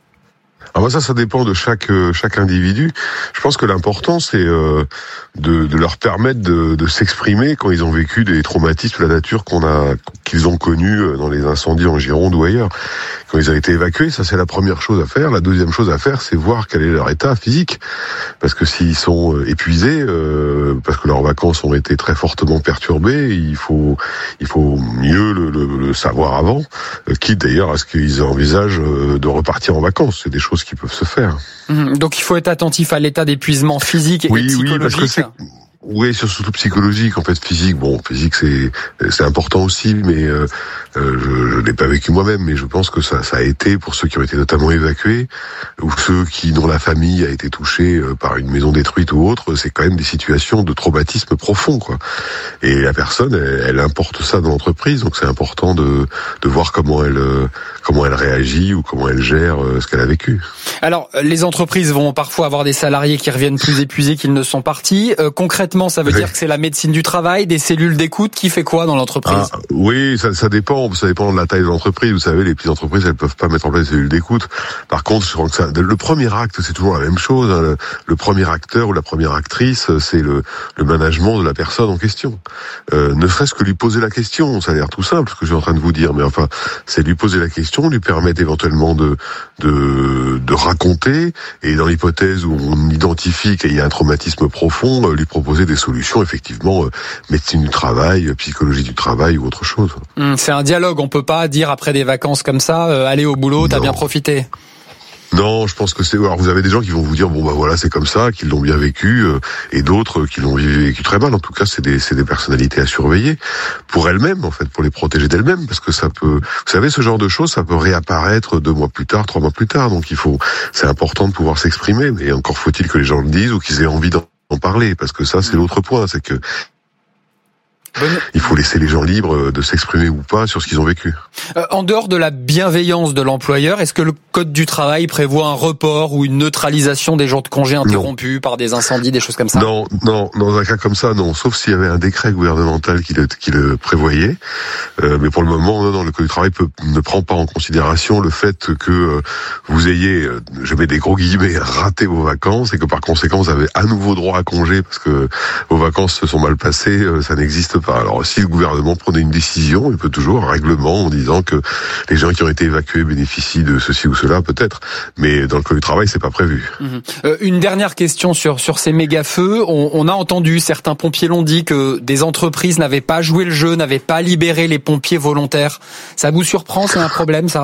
Alors ça, ça dépend de chaque euh, chaque individu. Je pense que l'important, c'est euh, de, de leur permettre de, de s'exprimer quand ils ont vécu des traumatismes de la nature qu'on a qu'ils ont connus dans les incendies en Gironde ou ailleurs. Quand ils ont été évacués, ça c'est la première chose à faire. La deuxième chose à faire, c'est voir quel est leur état physique, parce que s'ils sont épuisés, euh, parce que leurs vacances ont été très fortement perturbées, il faut il faut mieux le, le, le savoir avant, quitte d'ailleurs à ce qu'ils envisagent de repartir en vacances. C'est des choses qui peuvent se faire. Mmh, donc il faut être attentif à l'état d'épuisement physique et oui, psychologique. Oui, parce que c'est... Oui, surtout psychologique. En fait, physique, bon, physique c'est c'est important aussi, mais euh, euh, je, je l'ai pas vécu moi-même, mais je pense que ça ça a été pour ceux qui ont été notamment évacués ou ceux qui dont la famille a été touchée par une maison détruite ou autre. C'est quand même des situations de traumatisme profond, quoi. Et la personne, elle, elle importe ça dans l'entreprise, donc c'est important de de voir comment elle comment elle réagit ou comment elle gère ce qu'elle a vécu. Alors, les entreprises vont parfois avoir des salariés qui reviennent plus épuisés qu'ils ne sont partis. Euh, concrètement, ça veut oui. dire que c'est la médecine du travail, des cellules d'écoute, qui fait quoi dans l'entreprise ? Ah, oui, ça, ça dépend. Ça dépend de la taille de l'entreprise. Vous savez, les petites entreprises, elles peuvent pas mettre en place des cellules d'écoute. Par contre, je crois que ça, le premier acte, c'est toujours la même chose. Hein. Le, le premier acteur ou la première actrice, c'est le, le management de la personne en question. Euh, ne serait-ce que lui poser la question. Ça a l'air tout simple, ce que je suis en train de vous dire, mais enfin, c'est lui poser la question, lui permettre éventuellement de de, de raconter, et dans l'hypothèse où on identifie qu'il y a un traumatisme profond, lui proposer des solutions, effectivement, médecine du travail, psychologie du travail ou autre chose. Mmh, c'est un dialogue, on peut pas dire après des vacances comme ça, euh, allez au boulot, t'as non. bien profité. Non, je pense que c'est... Alors, vous avez des gens qui vont vous dire, bon, bah voilà, c'est comme ça, qu'ils l'ont bien vécu, euh, et d'autres qui l'ont vécu très mal. En tout cas, c'est des, c'est des personnalités à surveiller pour elles-mêmes, en fait, pour les protéger d'elles-mêmes, parce que ça peut... Vous savez, ce genre de choses, ça peut réapparaître deux mois plus tard, trois mois plus tard. Donc, il faut... C'est important de pouvoir s'exprimer, mais encore faut-il que les gens le disent ou qu'ils aient envie d'en parler, parce que ça, c'est l'autre point, c'est que il faut laisser les gens libres de s'exprimer ou pas sur ce qu'ils ont vécu. Euh, en dehors de la bienveillance de l'employeur, est-ce que le Code du travail prévoit un report ou une neutralisation des jours de congé interrompus non. par des incendies, des choses comme ça ? Non, non, dans un cas comme ça, non. Sauf s'il y avait un décret gouvernemental qui le, qui le prévoyait. Euh, mais pour le moment, non, non, le Code du travail peut, ne prend pas en considération le fait que euh, vous ayez, euh, je mets des gros guillemets, raté vos vacances et que par conséquent vous avez à nouveau droit à congé parce que vos vacances se sont mal passées. Euh, ça n'existe pas. Alors si le gouvernement prenait une décision, il peut toujours un règlement en disant que les gens qui ont été évacués bénéficient de ceci ou cela, peut-être, mais dans le Code du travail, c'est pas prévu. Mmh. Euh, une dernière question sur sur ces méga-feux. On, on a entendu, certains pompiers l'ont dit, que des entreprises n'avaient pas joué le jeu, n'avaient pas libéré les pompiers volontaires. Ça vous surprend ? C'est un problème, ça ?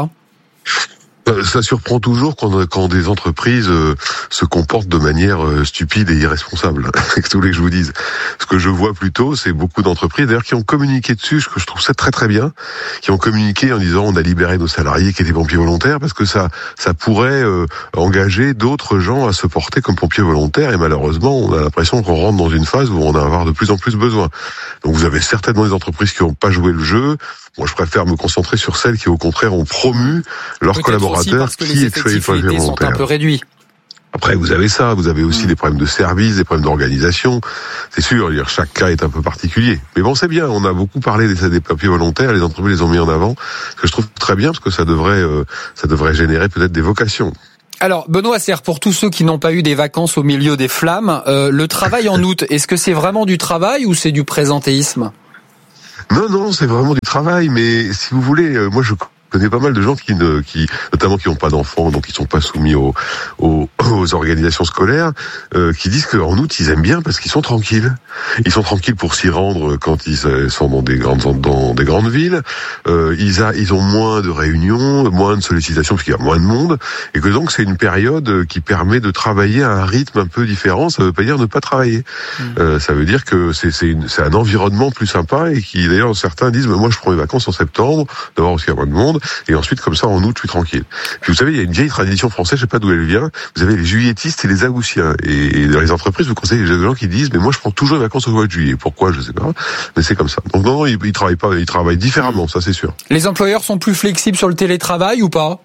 Ça surprend toujours quand, quand des entreprises euh, se comportent de manière euh, stupide et irresponsable. C'est ce que je vous dise. Ce que je vois plutôt, c'est beaucoup d'entreprises, d'ailleurs, qui ont communiqué dessus, ce que je trouve ça très très bien, qui ont communiqué en disant on a libéré nos salariés qui étaient pompiers volontaires, parce que ça ça pourrait euh, engager d'autres gens à se porter comme pompiers volontaires, et malheureusement, on a l'impression qu'on rentre dans une phase où on va avoir de plus en plus besoin. Donc vous avez certainement des entreprises qui n'ont pas joué le jeu, Moi, je préfère me concentrer sur celles qui, au contraire, ont promu leurs Peut-être collaborateurs aussi parce que qui les étaient effectifs volontaires. sont un peu réduits. Après, vous avez ça, vous avez aussi mmh. des problèmes de service, des problèmes d'organisation. C'est sûr, chaque cas est un peu particulier. Mais bon, c'est bien, on a beaucoup parlé des, des papiers volontaires, les entreprises les ont mis en avant, ce que je trouve très bien, parce que ça devrait, euh, ça devrait générer peut-être des vocations. Alors, Benoît Serre, pour tous ceux qui n'ont pas eu des vacances au milieu des flammes, euh, le travail en août, est-ce que c'est vraiment du travail ou c'est du présentéisme ? Non, non, c'est vraiment du travail, mais si vous voulez, euh, moi je... Je connais pas mal de gens qui ne, qui, notamment qui n'ont pas d'enfants, donc qui sont pas soumis aux, aux, aux organisations scolaires, euh, qui disent qu'en août ils aiment bien parce qu'ils sont tranquilles. Ils sont tranquilles pour s'y rendre quand ils sont dans des grandes, dans des grandes villes. Euh, ils, a, ils ont moins de réunions, moins de sollicitations parce qu'il y a moins de monde, et que donc c'est une période qui permet de travailler à un rythme un peu différent. Ça veut pas dire ne pas travailler. Mmh. Euh, ça veut dire que c'est, c'est, une, c'est un environnement plus sympa et qui, d'ailleurs, certains disent, moi je prends mes vacances en septembre, d'abord parce qu'il y a moins de monde. Et ensuite, comme ça, en août, je suis tranquille. Puis vous savez, il y a une vieille tradition française, je sais pas d'où elle vient, vous avez les juilletistes et les aoussiens. Et dans les entreprises, vous conseillez les gens qui disent, mais moi, je prends toujours les vacances au mois de juillet. Pourquoi? Je sais pas. Mais c'est comme ça. Donc non, ils, ils travaillent pas, ils travaillent différemment, ça c'est sûr. Les employeurs sont plus flexibles sur le télétravail ou pas?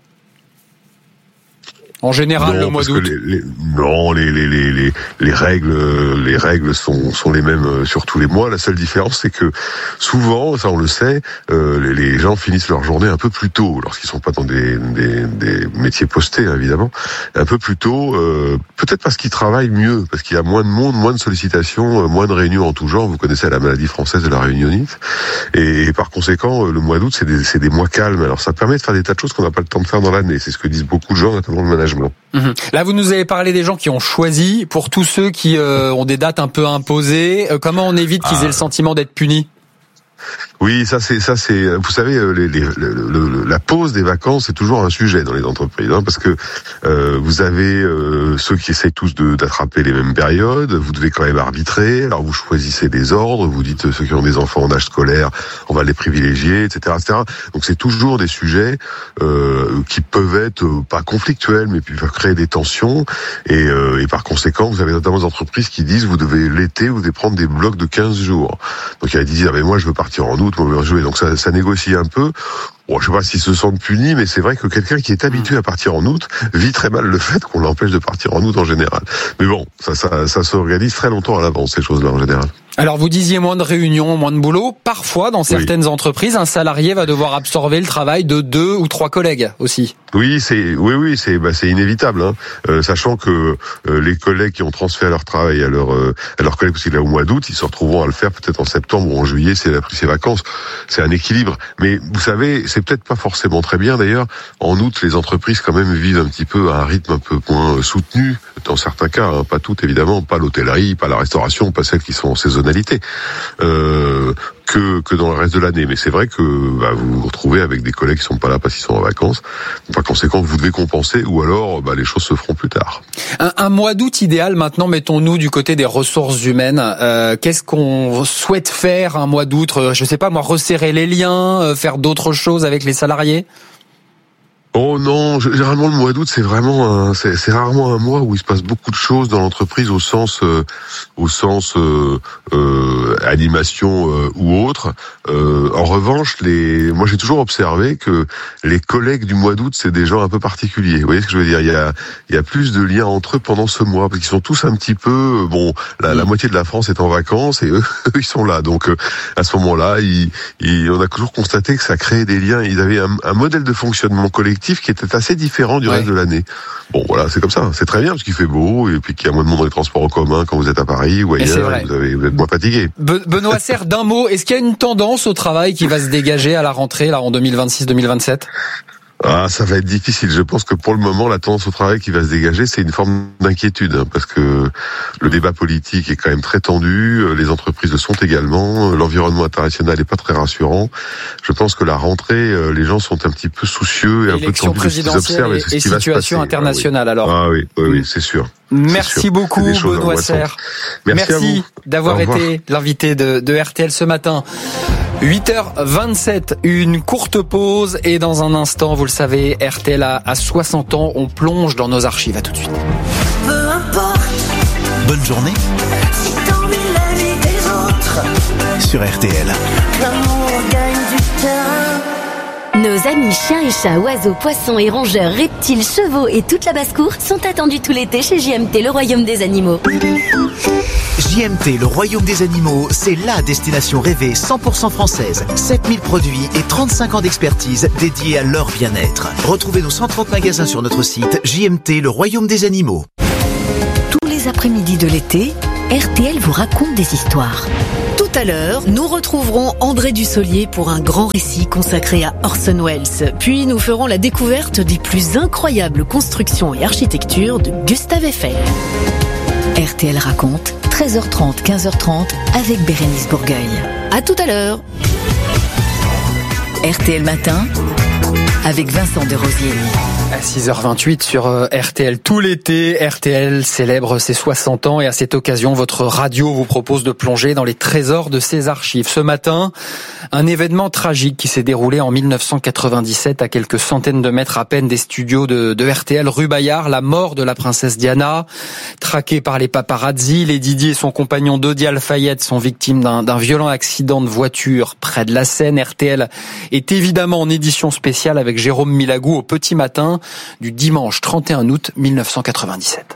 En général, non, le mois d'août. Les, les, non, les, les, les, les, les règles, les règles sont, sont les mêmes sur tous les mois. La seule différence, c'est que souvent, ça on le sait, euh, les, les gens finissent leur journée un peu plus tôt, lorsqu'ils sont pas dans des, des, des métiers postés, hein, évidemment, un peu plus tôt, euh, peut-être parce qu'ils travaillent mieux, parce qu'il y a moins de monde, moins de sollicitations, moins de réunions en tout genre. Vous connaissez la maladie française de la réunionite. Et, et par conséquent, le mois d'août, c'est des, c'est des mois calmes. Alors ça permet de faire des tas de choses qu'on n'a pas le temps de faire dans l'année. C'est ce que disent beaucoup de gens, notamment le management. Mmh. Là, vous nous avez parlé des gens qui ont choisi. Pour tous ceux qui euh, ont des dates un peu imposées, euh, comment on évite qu'ils ah. aient le sentiment d'être punis ? Oui, ça c'est ça c'est. Vous savez, les, les, le, le, la pause des vacances c'est toujours un sujet dans les entreprises, hein, parce que euh, vous avez euh, ceux qui essayent tous de, d'attraper les mêmes périodes. Vous devez quand même arbitrer. Alors vous choisissez des ordres. Vous dites ceux qui ont des enfants en âge scolaire, on va les privilégier, et cetera, et cetera. Donc c'est toujours des sujets euh, qui peuvent être euh, pas conflictuels, mais puis peuvent créer des tensions. Et, euh, et par conséquent, vous avez notamment des entreprises qui disent vous devez l'été, vous devez prendre des blocs de quinze jours. Donc il y a des disent ah ben moi je veux partir en août. Jouer. Donc ça, ça négocie un peu. Bon, je sais pas s'ils se sentent punis, mais c'est vrai que quelqu'un qui est habitué à partir en août vit très mal le fait qu'on l'empêche de partir en août en général. Mais bon, ça, ça, ça s'organise très longtemps à l'avance, ces choses-là en général. Alors vous disiez moins de réunions, moins de boulot. Parfois, dans certaines oui. entreprises, un salarié va devoir absorber le travail de deux ou trois collègues aussi. Oui, c'est oui, oui, c'est bah, c'est inévitable, hein. euh, sachant que euh, les collègues qui ont transféré leur travail à leur euh, à leurs collègues aussi là au mois d'août, ils se retrouveront à le faire peut-être en septembre ou en juillet, c'est la pris ses vacances. C'est un équilibre. Mais vous savez, c'est peut-être pas forcément très bien. D'ailleurs, en août, les entreprises quand même vivent un petit peu à un rythme un peu moins soutenu dans certains cas, hein, pas toutes évidemment, pas l'hôtellerie, pas la restauration, pas celles qui sont en saisonnalité. Euh, que que dans le reste de l'année. Mais c'est vrai que bah, vous vous retrouvez avec des collègues qui sont pas là parce qu'ils sont en vacances. Par conséquent, vous devez compenser ou alors bah, les choses se feront plus tard. Un, un mois d'août idéal, maintenant, mettons-nous du côté des ressources humaines. Euh, qu'est-ce qu'on souhaite faire un mois d'août ? Je sais pas, moi, resserrer les liens, faire d'autres choses avec les salariés ? Oh non, généralement le mois d'août c'est vraiment un, c'est, c'est rarement un mois où il se passe beaucoup de choses dans l'entreprise au sens, euh, au sens euh, euh, animation euh, ou autre. Euh, en revanche, les, moi j'ai toujours observé que les collègues du mois d'août c'est des gens un peu particuliers. Vous voyez ce que je veux dire ? Il y a, il y a plus de liens entre eux pendant ce mois parce qu'ils sont tous un petit peu, bon, la, la moitié de la France est en vacances et eux, eux ils sont là. Donc euh, à ce moment-là, ils, ils, on a toujours constaté que ça créait des liens. Ils avaient un, un modèle de fonctionnement collectif qui était assez différent du ouais. reste de l'année. Bon, voilà, c'est comme ça. C'est très bien parce qu'il fait beau et puis qu'il y a moins de monde dans les transports en commun quand vous êtes à Paris ou ailleurs. Vous, avez, vous êtes moins fatigué. Be- Benoît Serre, d'un mot, est-ce qu'il y a une tendance au travail qui va se dégager à la rentrée, là, en deux mille vingt-six deux mille vingt-sept ? Ah, ça va être difficile. Je pense que pour le moment, la tendance au travail qui va se dégager, c'est une forme d'inquiétude, hein, parce que le débat politique est quand même très tendu, les entreprises le sont également, l'environnement international n'est pas très rassurant. Je pense que la rentrée, les gens sont un petit peu soucieux et un peu tendus de ce qu'ils observent et ce qui va se passer. Situation internationale, ah, oui. alors. Ah oui, oui, oui, c'est sûr. Merci sûr. beaucoup, Benoît Serre. Merci, Merci d'avoir été l'invité de, de R T L ce matin. huit heures vingt-sept, une courte pause et dans un instant, vous le savez, R T L a, a soixante ans, on plonge dans nos archives. À tout de suite. Peu importe. Bonne journée. Si t'ennuies la vie des autres. Sur R T L. L'amour gagne du terrain. Vos amis chiens et chats, oiseaux, poissons et rongeurs, reptiles, chevaux et toute la basse-cour sont attendus tout l'été chez J M T, le royaume des animaux. J M T, le royaume des animaux, c'est la destination rêvée cent pour cent française. sept mille produits et trente-cinq ans d'expertise dédiés à leur bien-être. Retrouvez nos cent trente magasins sur notre site J M T, le royaume des animaux. Tous les après-midi de l'été, R T L vous raconte des histoires. Tout à l'heure, nous retrouverons André Dussolier pour un grand récit consacré à Orson Welles. Puis nous ferons la découverte des plus incroyables constructions et architectures de Gustave Eiffel. R T L raconte, treize heures trente, quinze heures trente, avec Bérénice Bourgueil. À tout à l'heure. R T L Matin, avec Vincent Desrosiers. À six heures vingt-huit sur R T L tout l'été, R T L célèbre ses soixante ans et à cette occasion, votre radio vous propose de plonger dans les trésors de ses archives. Ce matin, un événement tragique qui s'est déroulé en mille neuf cent quatre-vingt-dix-sept à quelques centaines de mètres à peine des studios de, de R T L rue Bayard, la mort de la princesse Diana. Traquée par les paparazzi, Lady Di et son compagnon Dodi Al-Fayed sont victimes d'un, d'un violent accident de voiture près de la Seine. R T L est évidemment en édition spéciale avec Jérôme Milagou au petit matin du dimanche trente et un août mille neuf cent quatre-vingt-dix-sept.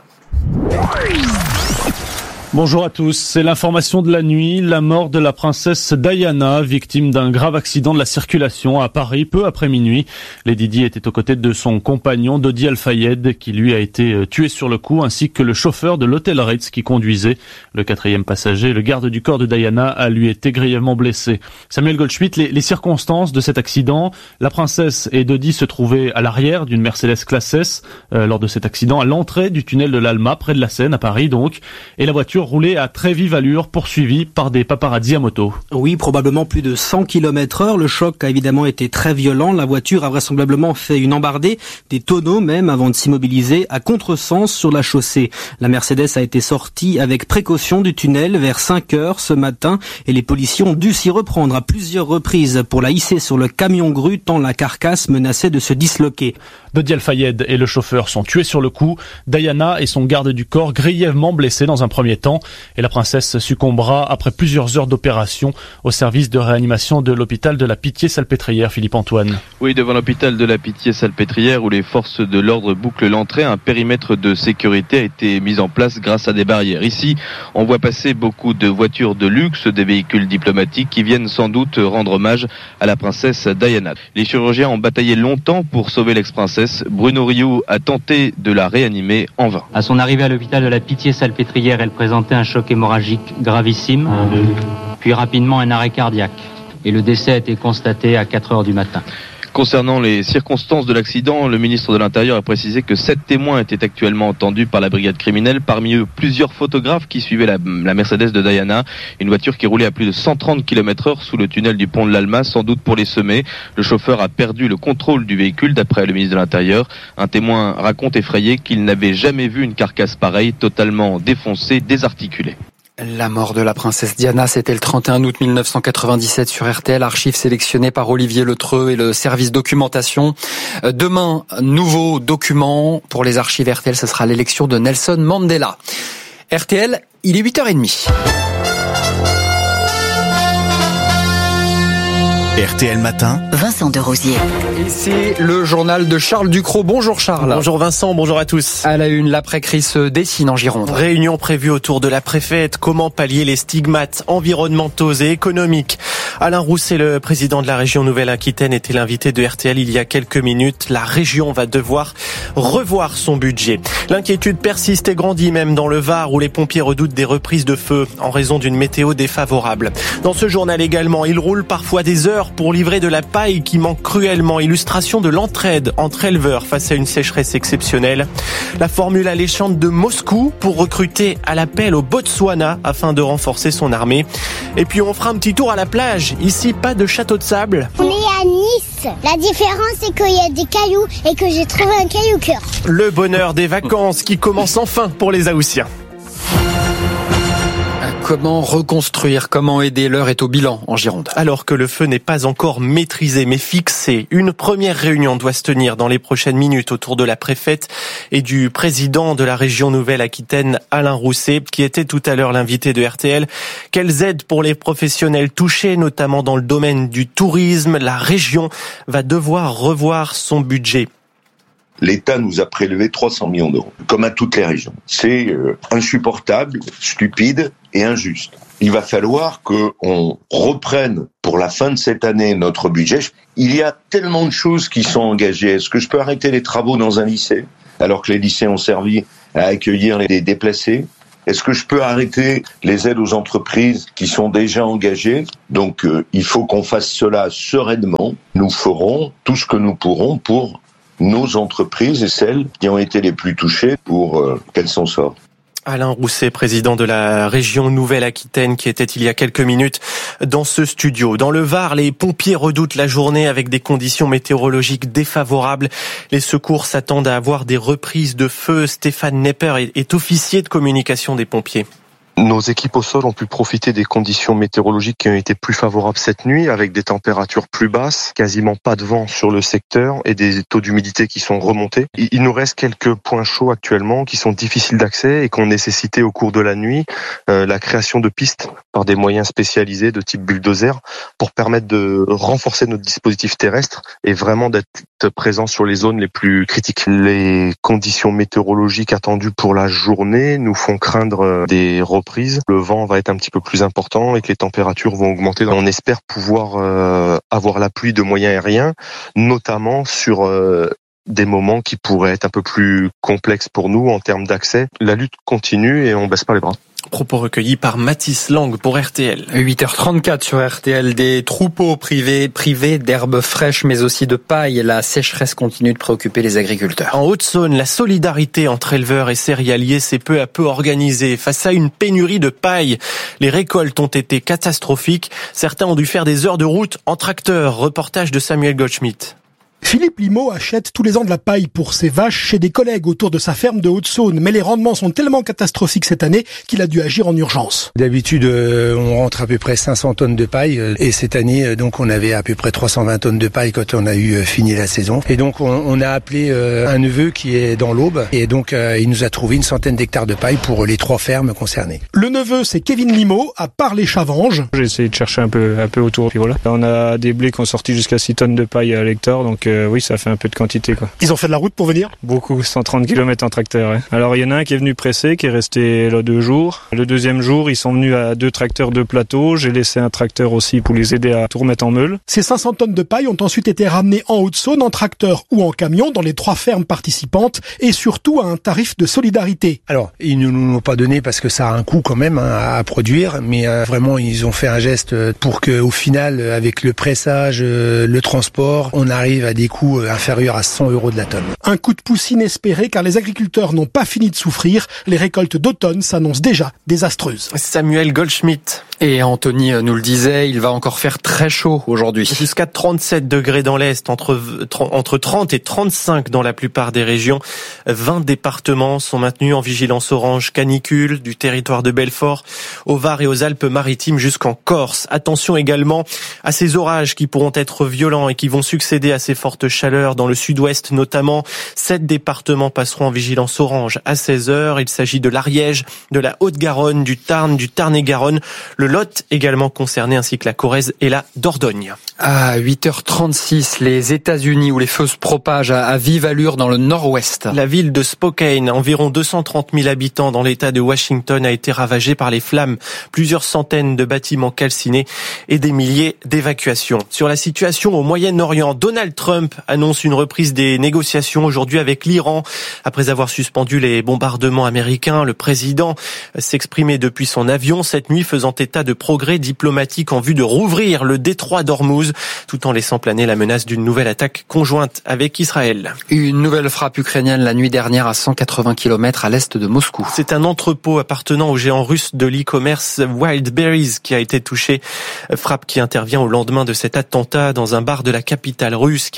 Bonjour à tous, c'est l'information de la nuit, la mort de la princesse Diana, victime d'un grave accident de la circulation à Paris peu après minuit. Lady Di était aux côtés de son compagnon Dodi Al-Fayed qui lui a été tué sur le coup, ainsi que le chauffeur de l'hôtel Ritz qui conduisait. Le quatrième passager, le garde du corps de Diana, a lui été grièvement blessé. Samuel Goldschmidt, les, les circonstances de cet accident, la princesse et Dodi se trouvaient à l'arrière d'une Mercedes classe S euh, lors de cet accident, à l'entrée du tunnel de l'Alma, près de la Seine, à Paris donc, et la voiture roulé à très vive allure, poursuivi par des paparazzi à moto. Oui, probablement plus de cent kilomètres heure. Le choc a évidemment été très violent. La voiture a vraisemblablement fait une embardée, des tonneaux même, avant de s'immobiliser à contresens sur la chaussée. La Mercedes a été sortie avec précaution du tunnel vers cinq heures ce matin et les policiers ont dû s'y reprendre à plusieurs reprises pour la hisser sur le camion grue tant la carcasse menaçait de se disloquer. Dodi Al-Fayed et le chauffeur sont tués sur le coup. Diana et son garde du corps grièvement blessés dans un premier temps. Et la princesse succombera après plusieurs heures d'opération au service de réanimation de l'hôpital de la Pitié-Salpêtrière. Philippe Antoine. Oui, devant l'hôpital de la Pitié-Salpêtrière où les forces de l'ordre bouclent l'entrée, un périmètre de sécurité a été mis en place grâce à des barrières. Ici, on voit passer beaucoup de voitures de luxe, des véhicules diplomatiques qui viennent sans doute rendre hommage à la princesse Diana. Les chirurgiens ont bataillé longtemps pour sauver l'ex-princesse. Bruno Rioux a tenté de la réanimer en vain. À son arrivée à l'hôpital de la Pitié-Salpêtrière, elle présentait un choc hémorragique gravissime, puis rapidement un arrêt cardiaque. Et le décès a été constaté à quatre heures du matin. Concernant les circonstances de l'accident, le ministre de l'Intérieur a précisé que sept témoins étaient actuellement entendus par la brigade criminelle. Parmi eux, plusieurs photographes qui suivaient la, la Mercedes de Diana, une voiture qui roulait à plus de cent trente kilomètres heure sous le tunnel du pont de l'Alma, sans doute pour les semer. Le chauffeur a perdu le contrôle du véhicule, d'après le ministre de l'Intérieur. Un témoin raconte effrayé qu'il n'avait jamais vu une carcasse pareille, totalement défoncée, désarticulée. La mort de la princesse Diana, c'était le trente et un août mille neuf cent quatre-vingt-dix-sept sur R T L, archives sélectionnées par Olivier Letreux et le service documentation. Demain, nouveau document pour les archives R T L, ce sera l'élection de Nelson Mandela. R T L, il est huit heures trente. R T L Matin, Vincent Desrosiers. Et c'est le journal de Charles Ducrot. Bonjour Charles. Bonjour Vincent, bonjour à tous. À la une, l'après-crise se dessine en Gironde. Réunion prévue autour de la préfète. Comment pallier les stigmates environnementaux et économiques? Alain Rousset, le président de la région Nouvelle-Aquitaine, était l'invité de R T L il y a quelques minutes. La région va devoir revoir son budget. L'inquiétude persiste et grandit même dans le Var où les pompiers redoutent des reprises de feu en raison d'une météo défavorable. Dans ce journal également, il roule parfois des heures pour livrer de la paille qui manque cruellement. Illustration de l'entraide entre éleveurs face à une sécheresse exceptionnelle. La formule alléchante de Moscou pour recruter à l'appel au Botswana afin de renforcer son armée. Et puis on fera un petit tour à la plage. Ici, pas de château de sable. On est à Nice. La différence, c'est qu'il y a des cailloux et que j'ai trouvé un caillou cœur. Le bonheur des vacances qui commence enfin pour les Haussiens. Comment reconstruire, comment aider? L'heure est au bilan en Gironde. Alors que le feu n'est pas encore maîtrisé mais fixé, une première réunion doit se tenir dans les prochaines minutes autour de la préfète et du président de la région Nouvelle-Aquitaine, Alain Rousset, qui était tout à l'heure l'invité de R T L. Quelles aides pour les professionnels touchés, notamment dans le domaine du tourisme? La région va devoir revoir son budget. L'État nous a prélevé trois cents millions d'euros, comme à toutes les régions. C'est euh, insupportable, stupide et injuste. Il va falloir qu'on reprenne pour la fin de cette année notre budget. Il y a tellement de choses qui sont engagées. Est-ce que je peux arrêter les travaux dans un lycée, alors que les lycées ont servi à accueillir les déplacés? Est-ce que je peux arrêter les aides aux entreprises qui sont déjà engagées? Donc euh, il faut qu'on fasse cela sereinement. Nous ferons tout ce que nous pourrons pour nos entreprises et celles qui ont été les plus touchées pour euh, qu'elles s'en sortent. Alain Rousset, président de la région Nouvelle-Aquitaine, qui était il y a quelques minutes dans ce studio. Dans le Var, les pompiers redoutent la journée avec des conditions météorologiques défavorables. Les secours s'attendent à avoir des reprises de feu. Stéphane Nepper est officier de communication des pompiers. Nos équipes au sol ont pu profiter des conditions météorologiques qui ont été plus favorables cette nuit, avec des températures plus basses, quasiment pas de vent sur le secteur et des taux d'humidité qui sont remontés. Il nous reste quelques points chauds actuellement qui sont difficiles d'accès et qui ont nécessité au cours de la nuit euh, la création de pistes par des moyens spécialisés de type bulldozer pour permettre de renforcer notre dispositif terrestre et vraiment d'être présent sur les zones les plus critiques. Les conditions météorologiques attendues pour la journée nous font craindre des reprises. Le vent va être un petit peu plus important et que les températures vont augmenter. On espère pouvoir euh, avoir la pluie de moyens aériens, notamment sur euh, des moments qui pourraient être un peu plus complexes pour nous en termes d'accès. La lutte continue et on baisse pas les bras. Propos recueillis par Mathis Lang pour R T L. huit heures trente-quatre sur R T L. Des troupeaux privés, privés d'herbes fraîches mais aussi de paille. La sécheresse continue de préoccuper les agriculteurs. En Haute-Saône, la solidarité entre éleveurs et céréaliers s'est peu à peu organisée. Face à une pénurie de paille, les récoltes ont été catastrophiques. Certains ont dû faire des heures de route en tracteur. Reportage de Samuel Goldschmidt. Philippe Limaud achète tous les ans de la paille pour ses vaches chez des collègues autour de sa ferme de Haute-Saône. Mais les rendements sont tellement catastrophiques cette année qu'il a dû agir en urgence. D'habitude, on rentre à peu près cinq cents tonnes de paille. Et cette année, donc, on avait à peu près trois cent vingt tonnes de paille quand on a eu fini la saison. Et donc, on, on a appelé un neveu qui est dans l'Aube. Et donc, il nous a trouvé une centaine d'hectares de paille pour les trois fermes concernées. Le neveu, c'est Kevin Limaud, à Parles-les-Chavanges. J'ai essayé de chercher un peu, un peu autour. Puis voilà. On a des blés qui ont sorti jusqu'à six tonnes de paille à l'hectare. Donc, Euh, oui, ça fait un peu de quantité, quoi. Ils ont fait de la route pour venir? Beaucoup, cent trente kilomètres en tracteur. Ouais. Alors il y en a un qui est venu pressé, qui est resté là deux jours. Le deuxième jour, ils sont venus à deux tracteurs de plateau. J'ai laissé un tracteur aussi pour les aider à tout remettre en meule. Ces cinq cents tonnes de paille ont ensuite été ramenées en Haute-Saône en tracteur ou en camion dans les trois fermes participantes et surtout à un tarif de solidarité. Alors, ils ne nous l'ont pas donné parce que ça a un coût quand même hein, à produire, mais euh, vraiment ils ont fait un geste pour que, au final, avec le pressage, euh, le transport, on arrive à des coûts inférieurs à cent euros de la tonne. Un coup de pouce inespéré car les agriculteurs n'ont pas fini de souffrir. Les récoltes d'automne s'annoncent déjà désastreuses. Samuel Goldschmidt. Et Anthony nous le disait, il va encore faire très chaud aujourd'hui. Jusqu'à trente-sept degrés dans l'Est, entre, entre trente et trente-cinq dans la plupart des régions. vingt départements sont maintenus en vigilance orange canicule du territoire de Belfort au Var et aux Alpes-Maritimes jusqu'en Corse. Attention également à ces orages qui pourront être violents et qui vont succéder à ces fortes chaleurs dans le sud-ouest notamment. Sept départements passeront en vigilance orange à seize heures. Il s'agit de l'Ariège, de la Haute-Garonne, du Tarn, du Tarn-et-Garonne, le Lot également concerné ainsi que la Corrèze et la Dordogne. À huit heures trente-six, les États-Unis où les feux se propagent à vive allure dans le nord-ouest. La ville de Spokane, environ deux cent trente mille habitants dans l'État de Washington, a été ravagée par les flammes. Plusieurs centaines de bâtiments calcinés et des milliers d'évacuations. Sur la situation au Moyen-Orient, Donald Trump annonce une reprise des négociations aujourd'hui avec l'Iran. Après avoir suspendu les bombardements américains, le président s'exprimait depuis son avion cette nuit, faisant état de progrès diplomatiques en vue de rouvrir le détroit d'Ormuz, tout en laissant planer la menace d'une nouvelle attaque conjointe avec Israël. Une nouvelle frappe ukrainienne la nuit dernière à cent quatre-vingts kilomètres à l'est de Moscou. C'est un entrepôt appartenant au géant russe de l'e-commerce Wildberries qui a été touché. Frappe qui intervient au lendemain de cet attentat dans un bar de la capitale russe qui a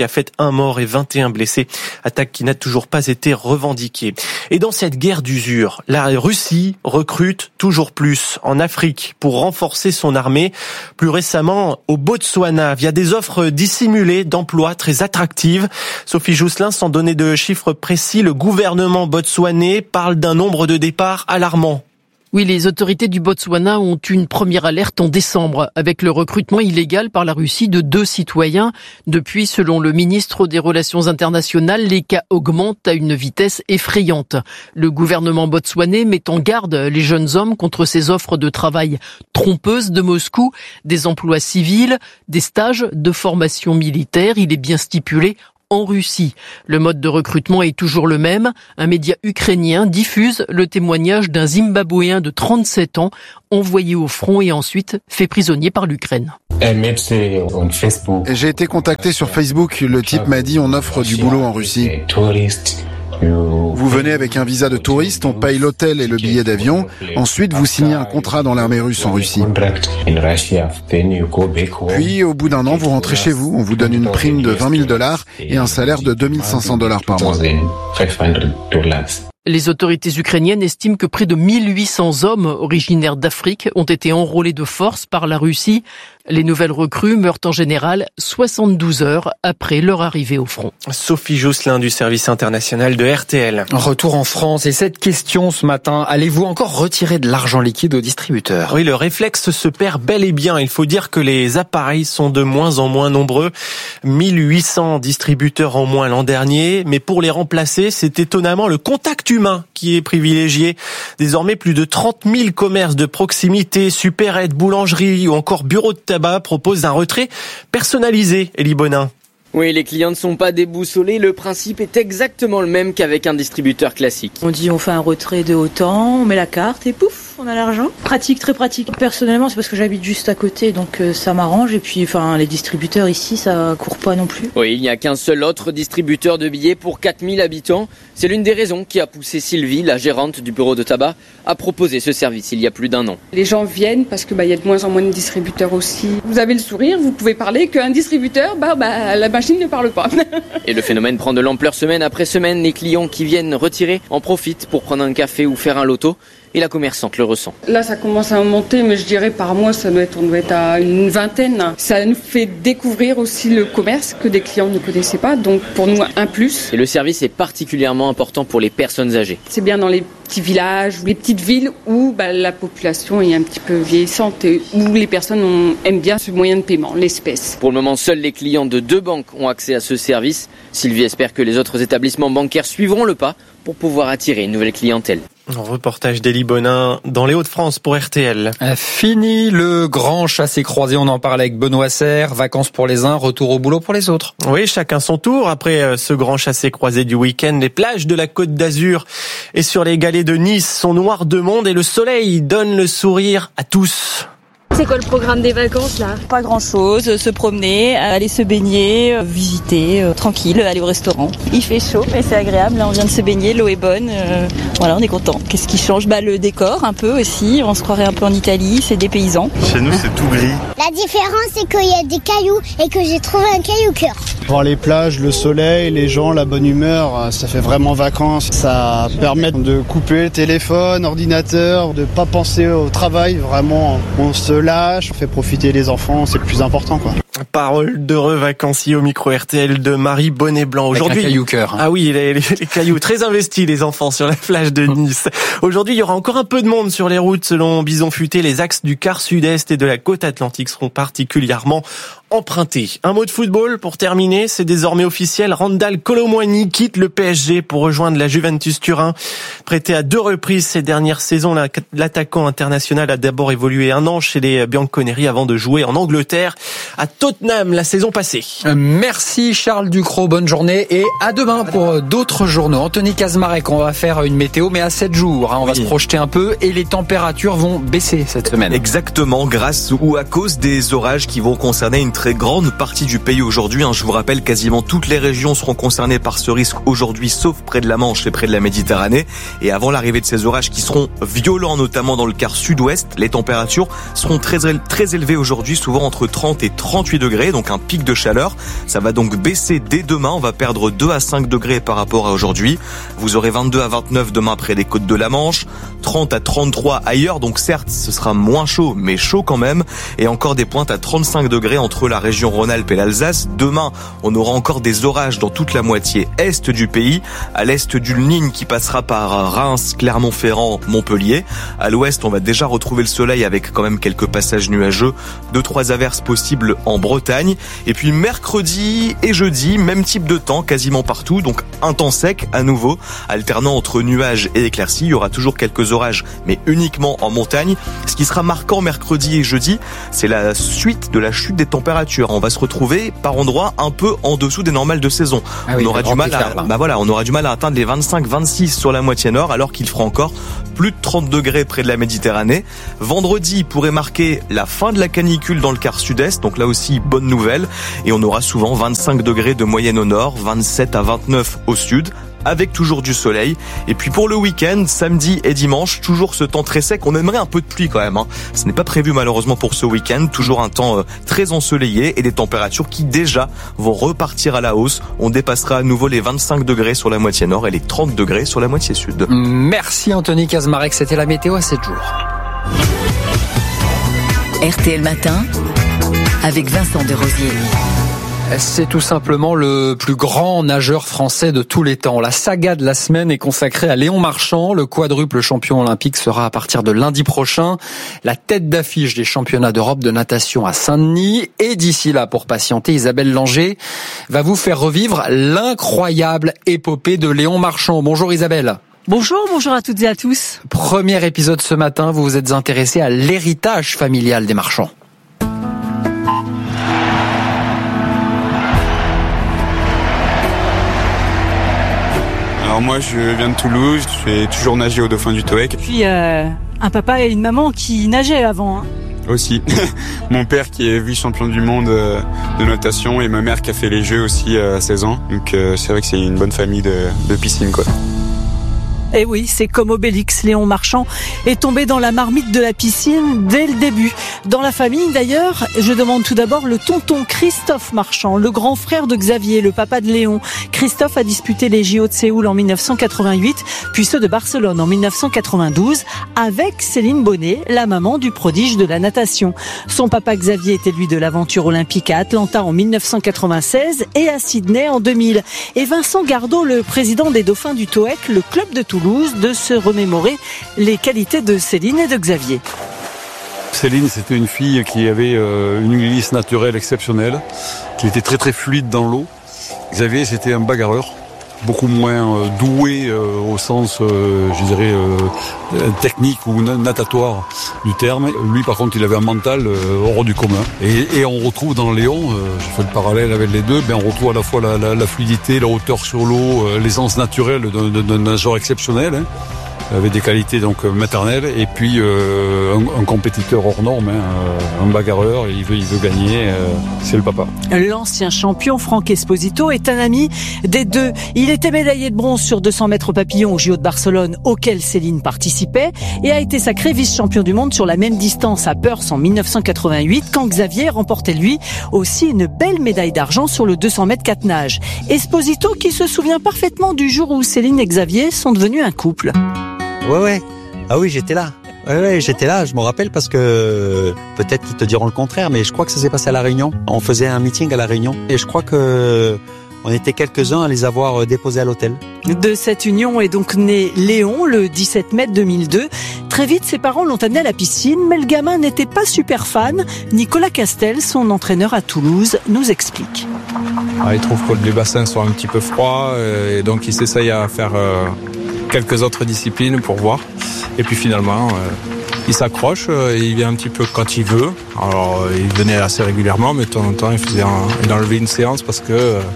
fait un mort et vingt et un blessés. Attaque qui n'a toujours pas été revendiquée. Et dans cette guerre d'usure, la Russie recrute toujours plus en Afrique pour renforcer son armée. Plus récemment, au Botswana, via des offres dissimulées d'emplois très attractives. Sophie Jousselin, sans donner de chiffres précis, le gouvernement botswanais parle d'un nombre de départs alarmant. Oui, les autorités du Botswana ont eu une première alerte en décembre avec le recrutement illégal par la Russie de deux citoyens. Depuis, selon le ministre des Relations internationales, les cas augmentent à une vitesse effrayante. Le gouvernement botswanais met en garde les jeunes hommes contre ces offres de travail trompeuses de Moscou, des emplois civils, des stages de formation militaire. Il est bien stipulé en Russie. Le mode de recrutement est toujours le même. Un média ukrainien diffuse le témoignage d'un Zimbabwéen de trente-sept ans envoyé au front et ensuite fait prisonnier par l'Ukraine. J'ai été contacté sur Facebook. Le type m'a dit on offre du boulot en Russie. Vous venez avec un visa de touriste, on paye l'hôtel et le billet d'avion. Ensuite, vous signez un contrat dans l'armée russe en Russie. Puis, au bout d'un an, vous rentrez chez vous. On vous donne une prime de vingt mille dollars et un salaire de deux mille cinq cents dollars par mois. Les autorités ukrainiennes estiment que près de mille huit cents hommes originaires d'Afrique ont été enrôlés de force par la Russie. Les nouvelles recrues meurent en général soixante-douze heures après leur arrivée au front. Sophie Jousselin du service international de R T L. Retour en France et cette question ce matin, allez-vous encore retirer de l'argent liquide aux distributeurs ? Oui, le réflexe se perd bel et bien. Il faut dire que les appareils sont de moins en moins nombreux. mille huit cents distributeurs en moins l'an dernier. Mais pour les remplacer, c'est étonnamment le contact humain qui est privilégié. Désormais, plus de trente mille commerces de proximité, supérettes, boulangeries ou encore bureaux de tabac proposent un retrait personnalisé. Élie Bonin. Oui, les clients ne sont pas déboussolés. Le principe est exactement le même qu'avec un distributeur classique. On dit on fait un retrait de autant, on met la carte et pouf, on a l'argent. Pratique, très pratique. Personnellement, c'est parce que j'habite juste à côté, donc ça m'arrange. Et puis, enfin, les distributeurs ici, ça court pas non plus. Oui, il n'y a qu'un seul autre distributeur de billets pour quatre mille habitants. C'est l'une des raisons qui a poussé Sylvie, la gérante du bureau de tabac, à proposer ce service il y a plus d'un an. Les gens viennent parce que bah il y a de moins en moins de distributeurs aussi. Vous avez le sourire, vous pouvez parler, qu'un distributeur, bah bah la machine ne parle pas. Et le phénomène prend de l'ampleur semaine après semaine. Les clients qui viennent retirer en profitent pour prendre un café ou faire un loto. Et la commerçante le ressent. Là, ça commence à monter, mais je dirais par mois, ça doit être, on doit être à une vingtaine. Ça nous fait découvrir aussi le commerce que des clients ne connaissaient pas. Donc, pour nous, un plus. Et le service est particulièrement important pour les personnes âgées. C'est bien dans les petits villages ou les petites villes où bah, la population est un petit peu vieillissante et où les personnes ont, aiment bien ce moyen de paiement, l'espèce. Pour le moment, seuls les clients de deux banques ont accès à ce service. Sylvie espère que les autres établissements bancaires suivront le pas pour pouvoir attirer une nouvelle clientèle. Un reportage d'Élie Bonin dans les Hauts-de-France pour R T L. Fini le grand chassé-croisé, on en parlait avec Benoît Serre. Vacances pour les uns, retour au boulot pour les autres. Oui, chacun son tour. Après ce grand chassé-croisé du week-end, les plages de la Côte d'Azur et sur les galets de Nice sont noires de monde et le soleil donne le sourire à tous. C'est quoi le programme des vacances là ? Pas grand chose, se promener, aller se baigner, visiter, euh, tranquille, aller au restaurant. Il fait chaud mais c'est agréable, là on vient de se baigner, l'eau est bonne, euh, voilà on est content. Qu'est-ce qui change ? Bah le décor un peu aussi, on se croirait un peu en Italie, c'est des paysans. Chez nous c'est tout gris. La différence c'est qu'il y a des cailloux et que j'ai trouvé un caillou cœur. Voir les plages, le soleil, les gens, la bonne humeur, ça fait vraiment vacances. Ça permet de couper le téléphone, ordinateur, de pas penser au travail, vraiment on se lâche, on fait profiter les enfants, c'est le plus important quoi. Parole d'heureux vacancier au micro R T L de Marie Bonnet-Blanc. Aujourd'hui, avec un caillou cœur. Hein. Ah oui, les, les, les cailloux très investis les enfants sur la plage de Nice. Aujourd'hui, il y aura encore un peu de monde sur les routes selon Bison Futé. Les axes du quart sud-est et de la côte atlantique seront particulièrement empruntés. Un mot de football pour terminer, c'est désormais officiel. Randal Kolo Muani quitte le P S G pour rejoindre la Juventus Turin. Prêté à deux reprises ces dernières saisons, l'attaquant international a d'abord évolué un an chez les Bianconeri avant de jouer en Angleterre à Tottenham la saison passée. Merci Charles Ducrot, bonne journée et à demain pour d'autres journaux. Anthony Kazmarek, on va faire une météo mais à sept jours, hein, on oui. va se projeter un peu et les températures vont baisser cette semaine. Exactement, grâce ou à cause des orages qui vont concerner une très grande partie du pays aujourd'hui. Je vous rappelle, quasiment toutes les régions seront concernées par ce risque aujourd'hui, sauf près de la Manche et près de la Méditerranée. Et avant l'arrivée de ces orages qui seront violents, notamment dans le quart sud-ouest, les températures seront très, très élevées aujourd'hui, souvent entre trente et trente-huit degrés, donc un pic de chaleur. Ça va donc baisser dès demain. On va perdre deux à cinq degrés par rapport à aujourd'hui. Vous aurez vingt-deux à vingt-neuf demain près des côtes de la Manche, trente à trente-trois ailleurs. Donc certes, ce sera moins chaud, mais chaud quand même. Et encore des pointes à trente-cinq degrés entre la région Rhône-Alpes et l'Alsace. Demain, on aura encore des orages dans toute la moitié est du pays. À l'est du Nigne qui passera par Reims, Clermont-Ferrand, Montpellier. À l'ouest, on va déjà retrouver le soleil avec quand même quelques passages nuageux. Deux, trois averses possibles en Bretagne. Et puis mercredi et jeudi, même type de temps quasiment partout. Donc un temps sec à nouveau, alternant entre nuages et éclaircies. Il y aura toujours quelques orages, mais uniquement en montagne. Ce qui sera marquant mercredi et jeudi, c'est la suite de la chute des températures. On va se retrouver par endroits un peu en dessous des normales de saison. Ah oui, on aura du mal à, bah voilà, on aura du mal à atteindre les vingt-cinq vingt-six sur la moitié nord, alors qu'il fera encore plus de trente degrés près de la Méditerranée. Vendredi pourrait marquer la fin de la canicule dans le quart sud-est, donc là aussi bonne nouvelle. Et on aura souvent vingt-cinq degrés de moyenne au nord, vingt-sept à vingt-neuf au sud, avec toujours du soleil. Et puis pour le week-end, samedi et dimanche, toujours ce temps très sec. On aimerait un peu de pluie quand même, hein. Ce n'est pas prévu malheureusement pour ce week-end. Toujours un temps euh, très ensoleillé et des températures qui déjà vont repartir à la hausse. On dépassera à nouveau les vingt-cinq degrés sur la moitié nord et les trente degrés sur la moitié sud. Merci Anthony Kazmarek, c'était la météo à sept jours. R T L Matin avec Vincent Desrosiers. C'est tout simplement le plus grand nageur français de tous les temps. La saga de la semaine est consacrée à Léon Marchand. Le quadruple champion olympique sera à partir de lundi prochain la tête d'affiche des championnats d'Europe de natation à Saint-Denis. Et d'ici là, pour patienter, Isabelle Langer va vous faire revivre l'incroyable épopée de Léon Marchand. Bonjour Isabelle. Bonjour, bonjour à toutes et à tous. Premier épisode ce matin, vous vous êtes intéressé à l'héritage familial des Marchands. Alors moi je viens de Toulouse, j'ai toujours nagé au Dauphin du Toec. Puis euh, un papa et une maman qui nageaient avant. Hein. Aussi. Mon père qui est vice-champion du monde de natation et ma mère qui a fait les Jeux aussi à seize ans. Donc euh, c'est vrai que c'est une bonne famille de, de piscine quoi. Et oui, c'est comme Obélix, Léon Marchand est tombé dans la marmite de la piscine dès le début. Dans la famille d'ailleurs, je demande tout d'abord le tonton Christophe Marchand, le grand frère de Xavier, le papa de Léon. Christophe a disputé les J O de Séoul en dix-neuf cent quatre-vingt-huit, puis ceux de Barcelone en dix-neuf cent quatre-vingt-douze, avec Céline Bonnet, la maman du prodige de la natation. Son papa Xavier était lui de l'aventure olympique à Atlanta en dix-neuf cent quatre-vingt-seize et à Sydney en deux mille. Et Vincent Gardot, le président des Dauphins du Toec, le club de Toulouse, de se remémorer les qualités de Céline et de Xavier. Céline, c'était une fille qui avait une glisse naturelle exceptionnelle, qui était très très fluide dans l'eau. Xavier, c'était un bagarreur, beaucoup moins doué au sens, je dirais, technique ou natatoire du terme. Lui, par contre, il avait un mental hors du commun. Et, et on retrouve dans Léon, je fais le parallèle avec les deux, ben on retrouve à la fois la, la, la fluidité, la hauteur sur l'eau, l'essence naturelle d'un, d'un nageur exceptionnel, hein, avec des qualités donc maternelles, et puis euh, un, un compétiteur hors norme, hein, un bagarreur, il veut, il veut gagner, euh, c'est le papa. L'ancien champion Franck Esposito est un ami des deux. Il était médaillé de bronze sur deux cents mètres papillon au J O de Barcelone, auquel Céline participait, et a été sacré vice-champion du monde sur la même distance à Perth en dix-neuf cent quatre-vingt-huit, quand Xavier remportait lui aussi une belle médaille d'argent sur le deux cents mètres quatre nages. Esposito qui se souvient parfaitement du jour où Céline et Xavier sont devenus un couple. Ouais, ouais. Ah oui, j'étais là. Ouais, ouais, j'étais là. Je me rappelle parce que peut-être qu'ils te diront le contraire, mais je crois que ça s'est passé à La Réunion. On faisait un meeting à La Réunion et je crois que on était quelques-uns à les avoir déposés à l'hôtel. De cette union est donc né Léon le dix-sept mai deux mille deux. Très vite, ses parents l'ont amené à la piscine, mais le gamin n'était pas super fan. Nicolas Castel, son entraîneur à Toulouse, nous explique. Ah, il trouve que les bassins sont un petit peu froids et donc il s'essaye à faire euh, quelques autres disciplines pour voir. Et puis finalement, euh, il s'accroche, euh, il vient un petit peu quand il veut. Alors, euh, il venait assez régulièrement, mais de temps en temps, il faisait un, il enlevait une séance parce que euh,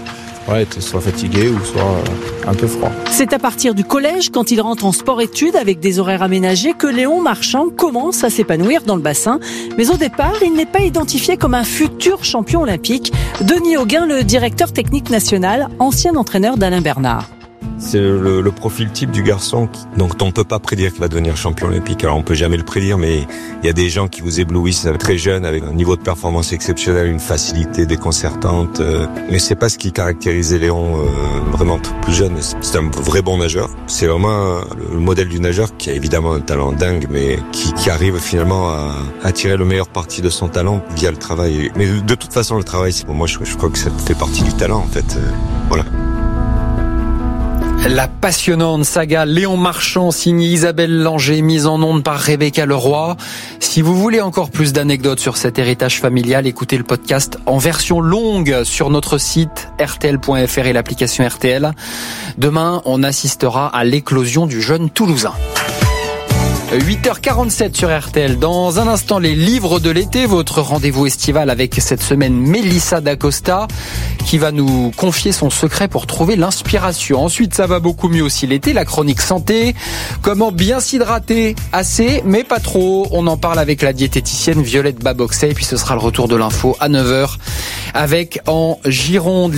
ouais, être soit fatigué ou soit euh, un peu froid. C'est à partir du collège, quand il rentre en sport-études avec des horaires aménagés, que Léon Marchand commence à s'épanouir dans le bassin. Mais au départ, il n'est pas identifié comme un futur champion olympique. Denis Auguin, le directeur technique national, ancien entraîneur d'Alain Bernard. C'est le, le profil type du garçon qui, donc on ne peut pas prédire qu'il va devenir champion olympique. Alors on peut jamais le prédire, mais il y a des gens qui vous éblouissent très jeunes avec un niveau de performance exceptionnel, une facilité déconcertante. Euh, mais c'est pas ce qui caractérisait Léon euh, vraiment plus jeune. C'est un vrai bon nageur. C'est vraiment le modèle du nageur qui a évidemment un talent dingue, mais qui, qui arrive finalement à, à tirer le meilleur parti de son talent via le travail. Mais de toute façon, le travail, c'est, bon, moi je, je crois que ça fait partie du talent en fait. Euh, voilà. La passionnante saga Léon Marchand, signée Isabelle Langer, mise en onde par Rebecca Leroy. Si vous voulez encore plus d'anecdotes sur cet héritage familial, écoutez le podcast en version longue sur notre site R T L point F R et l'application R T L. Demain, on assistera à l'éclosion du jeune Toulousain. huit heures quarante-sept sur R T L. Dans un instant, les livres de l'été, votre rendez-vous estival avec cette semaine Mélissa Dacosta qui va nous confier son secret pour trouver l'inspiration. Ensuite, ça va beaucoup mieux aussi l'été, la chronique santé. Comment bien s'hydrater, assez mais pas trop. On en parle avec la diététicienne Violette Baboxet et puis ce sera le retour de l'info à neuf heures avec en Gironde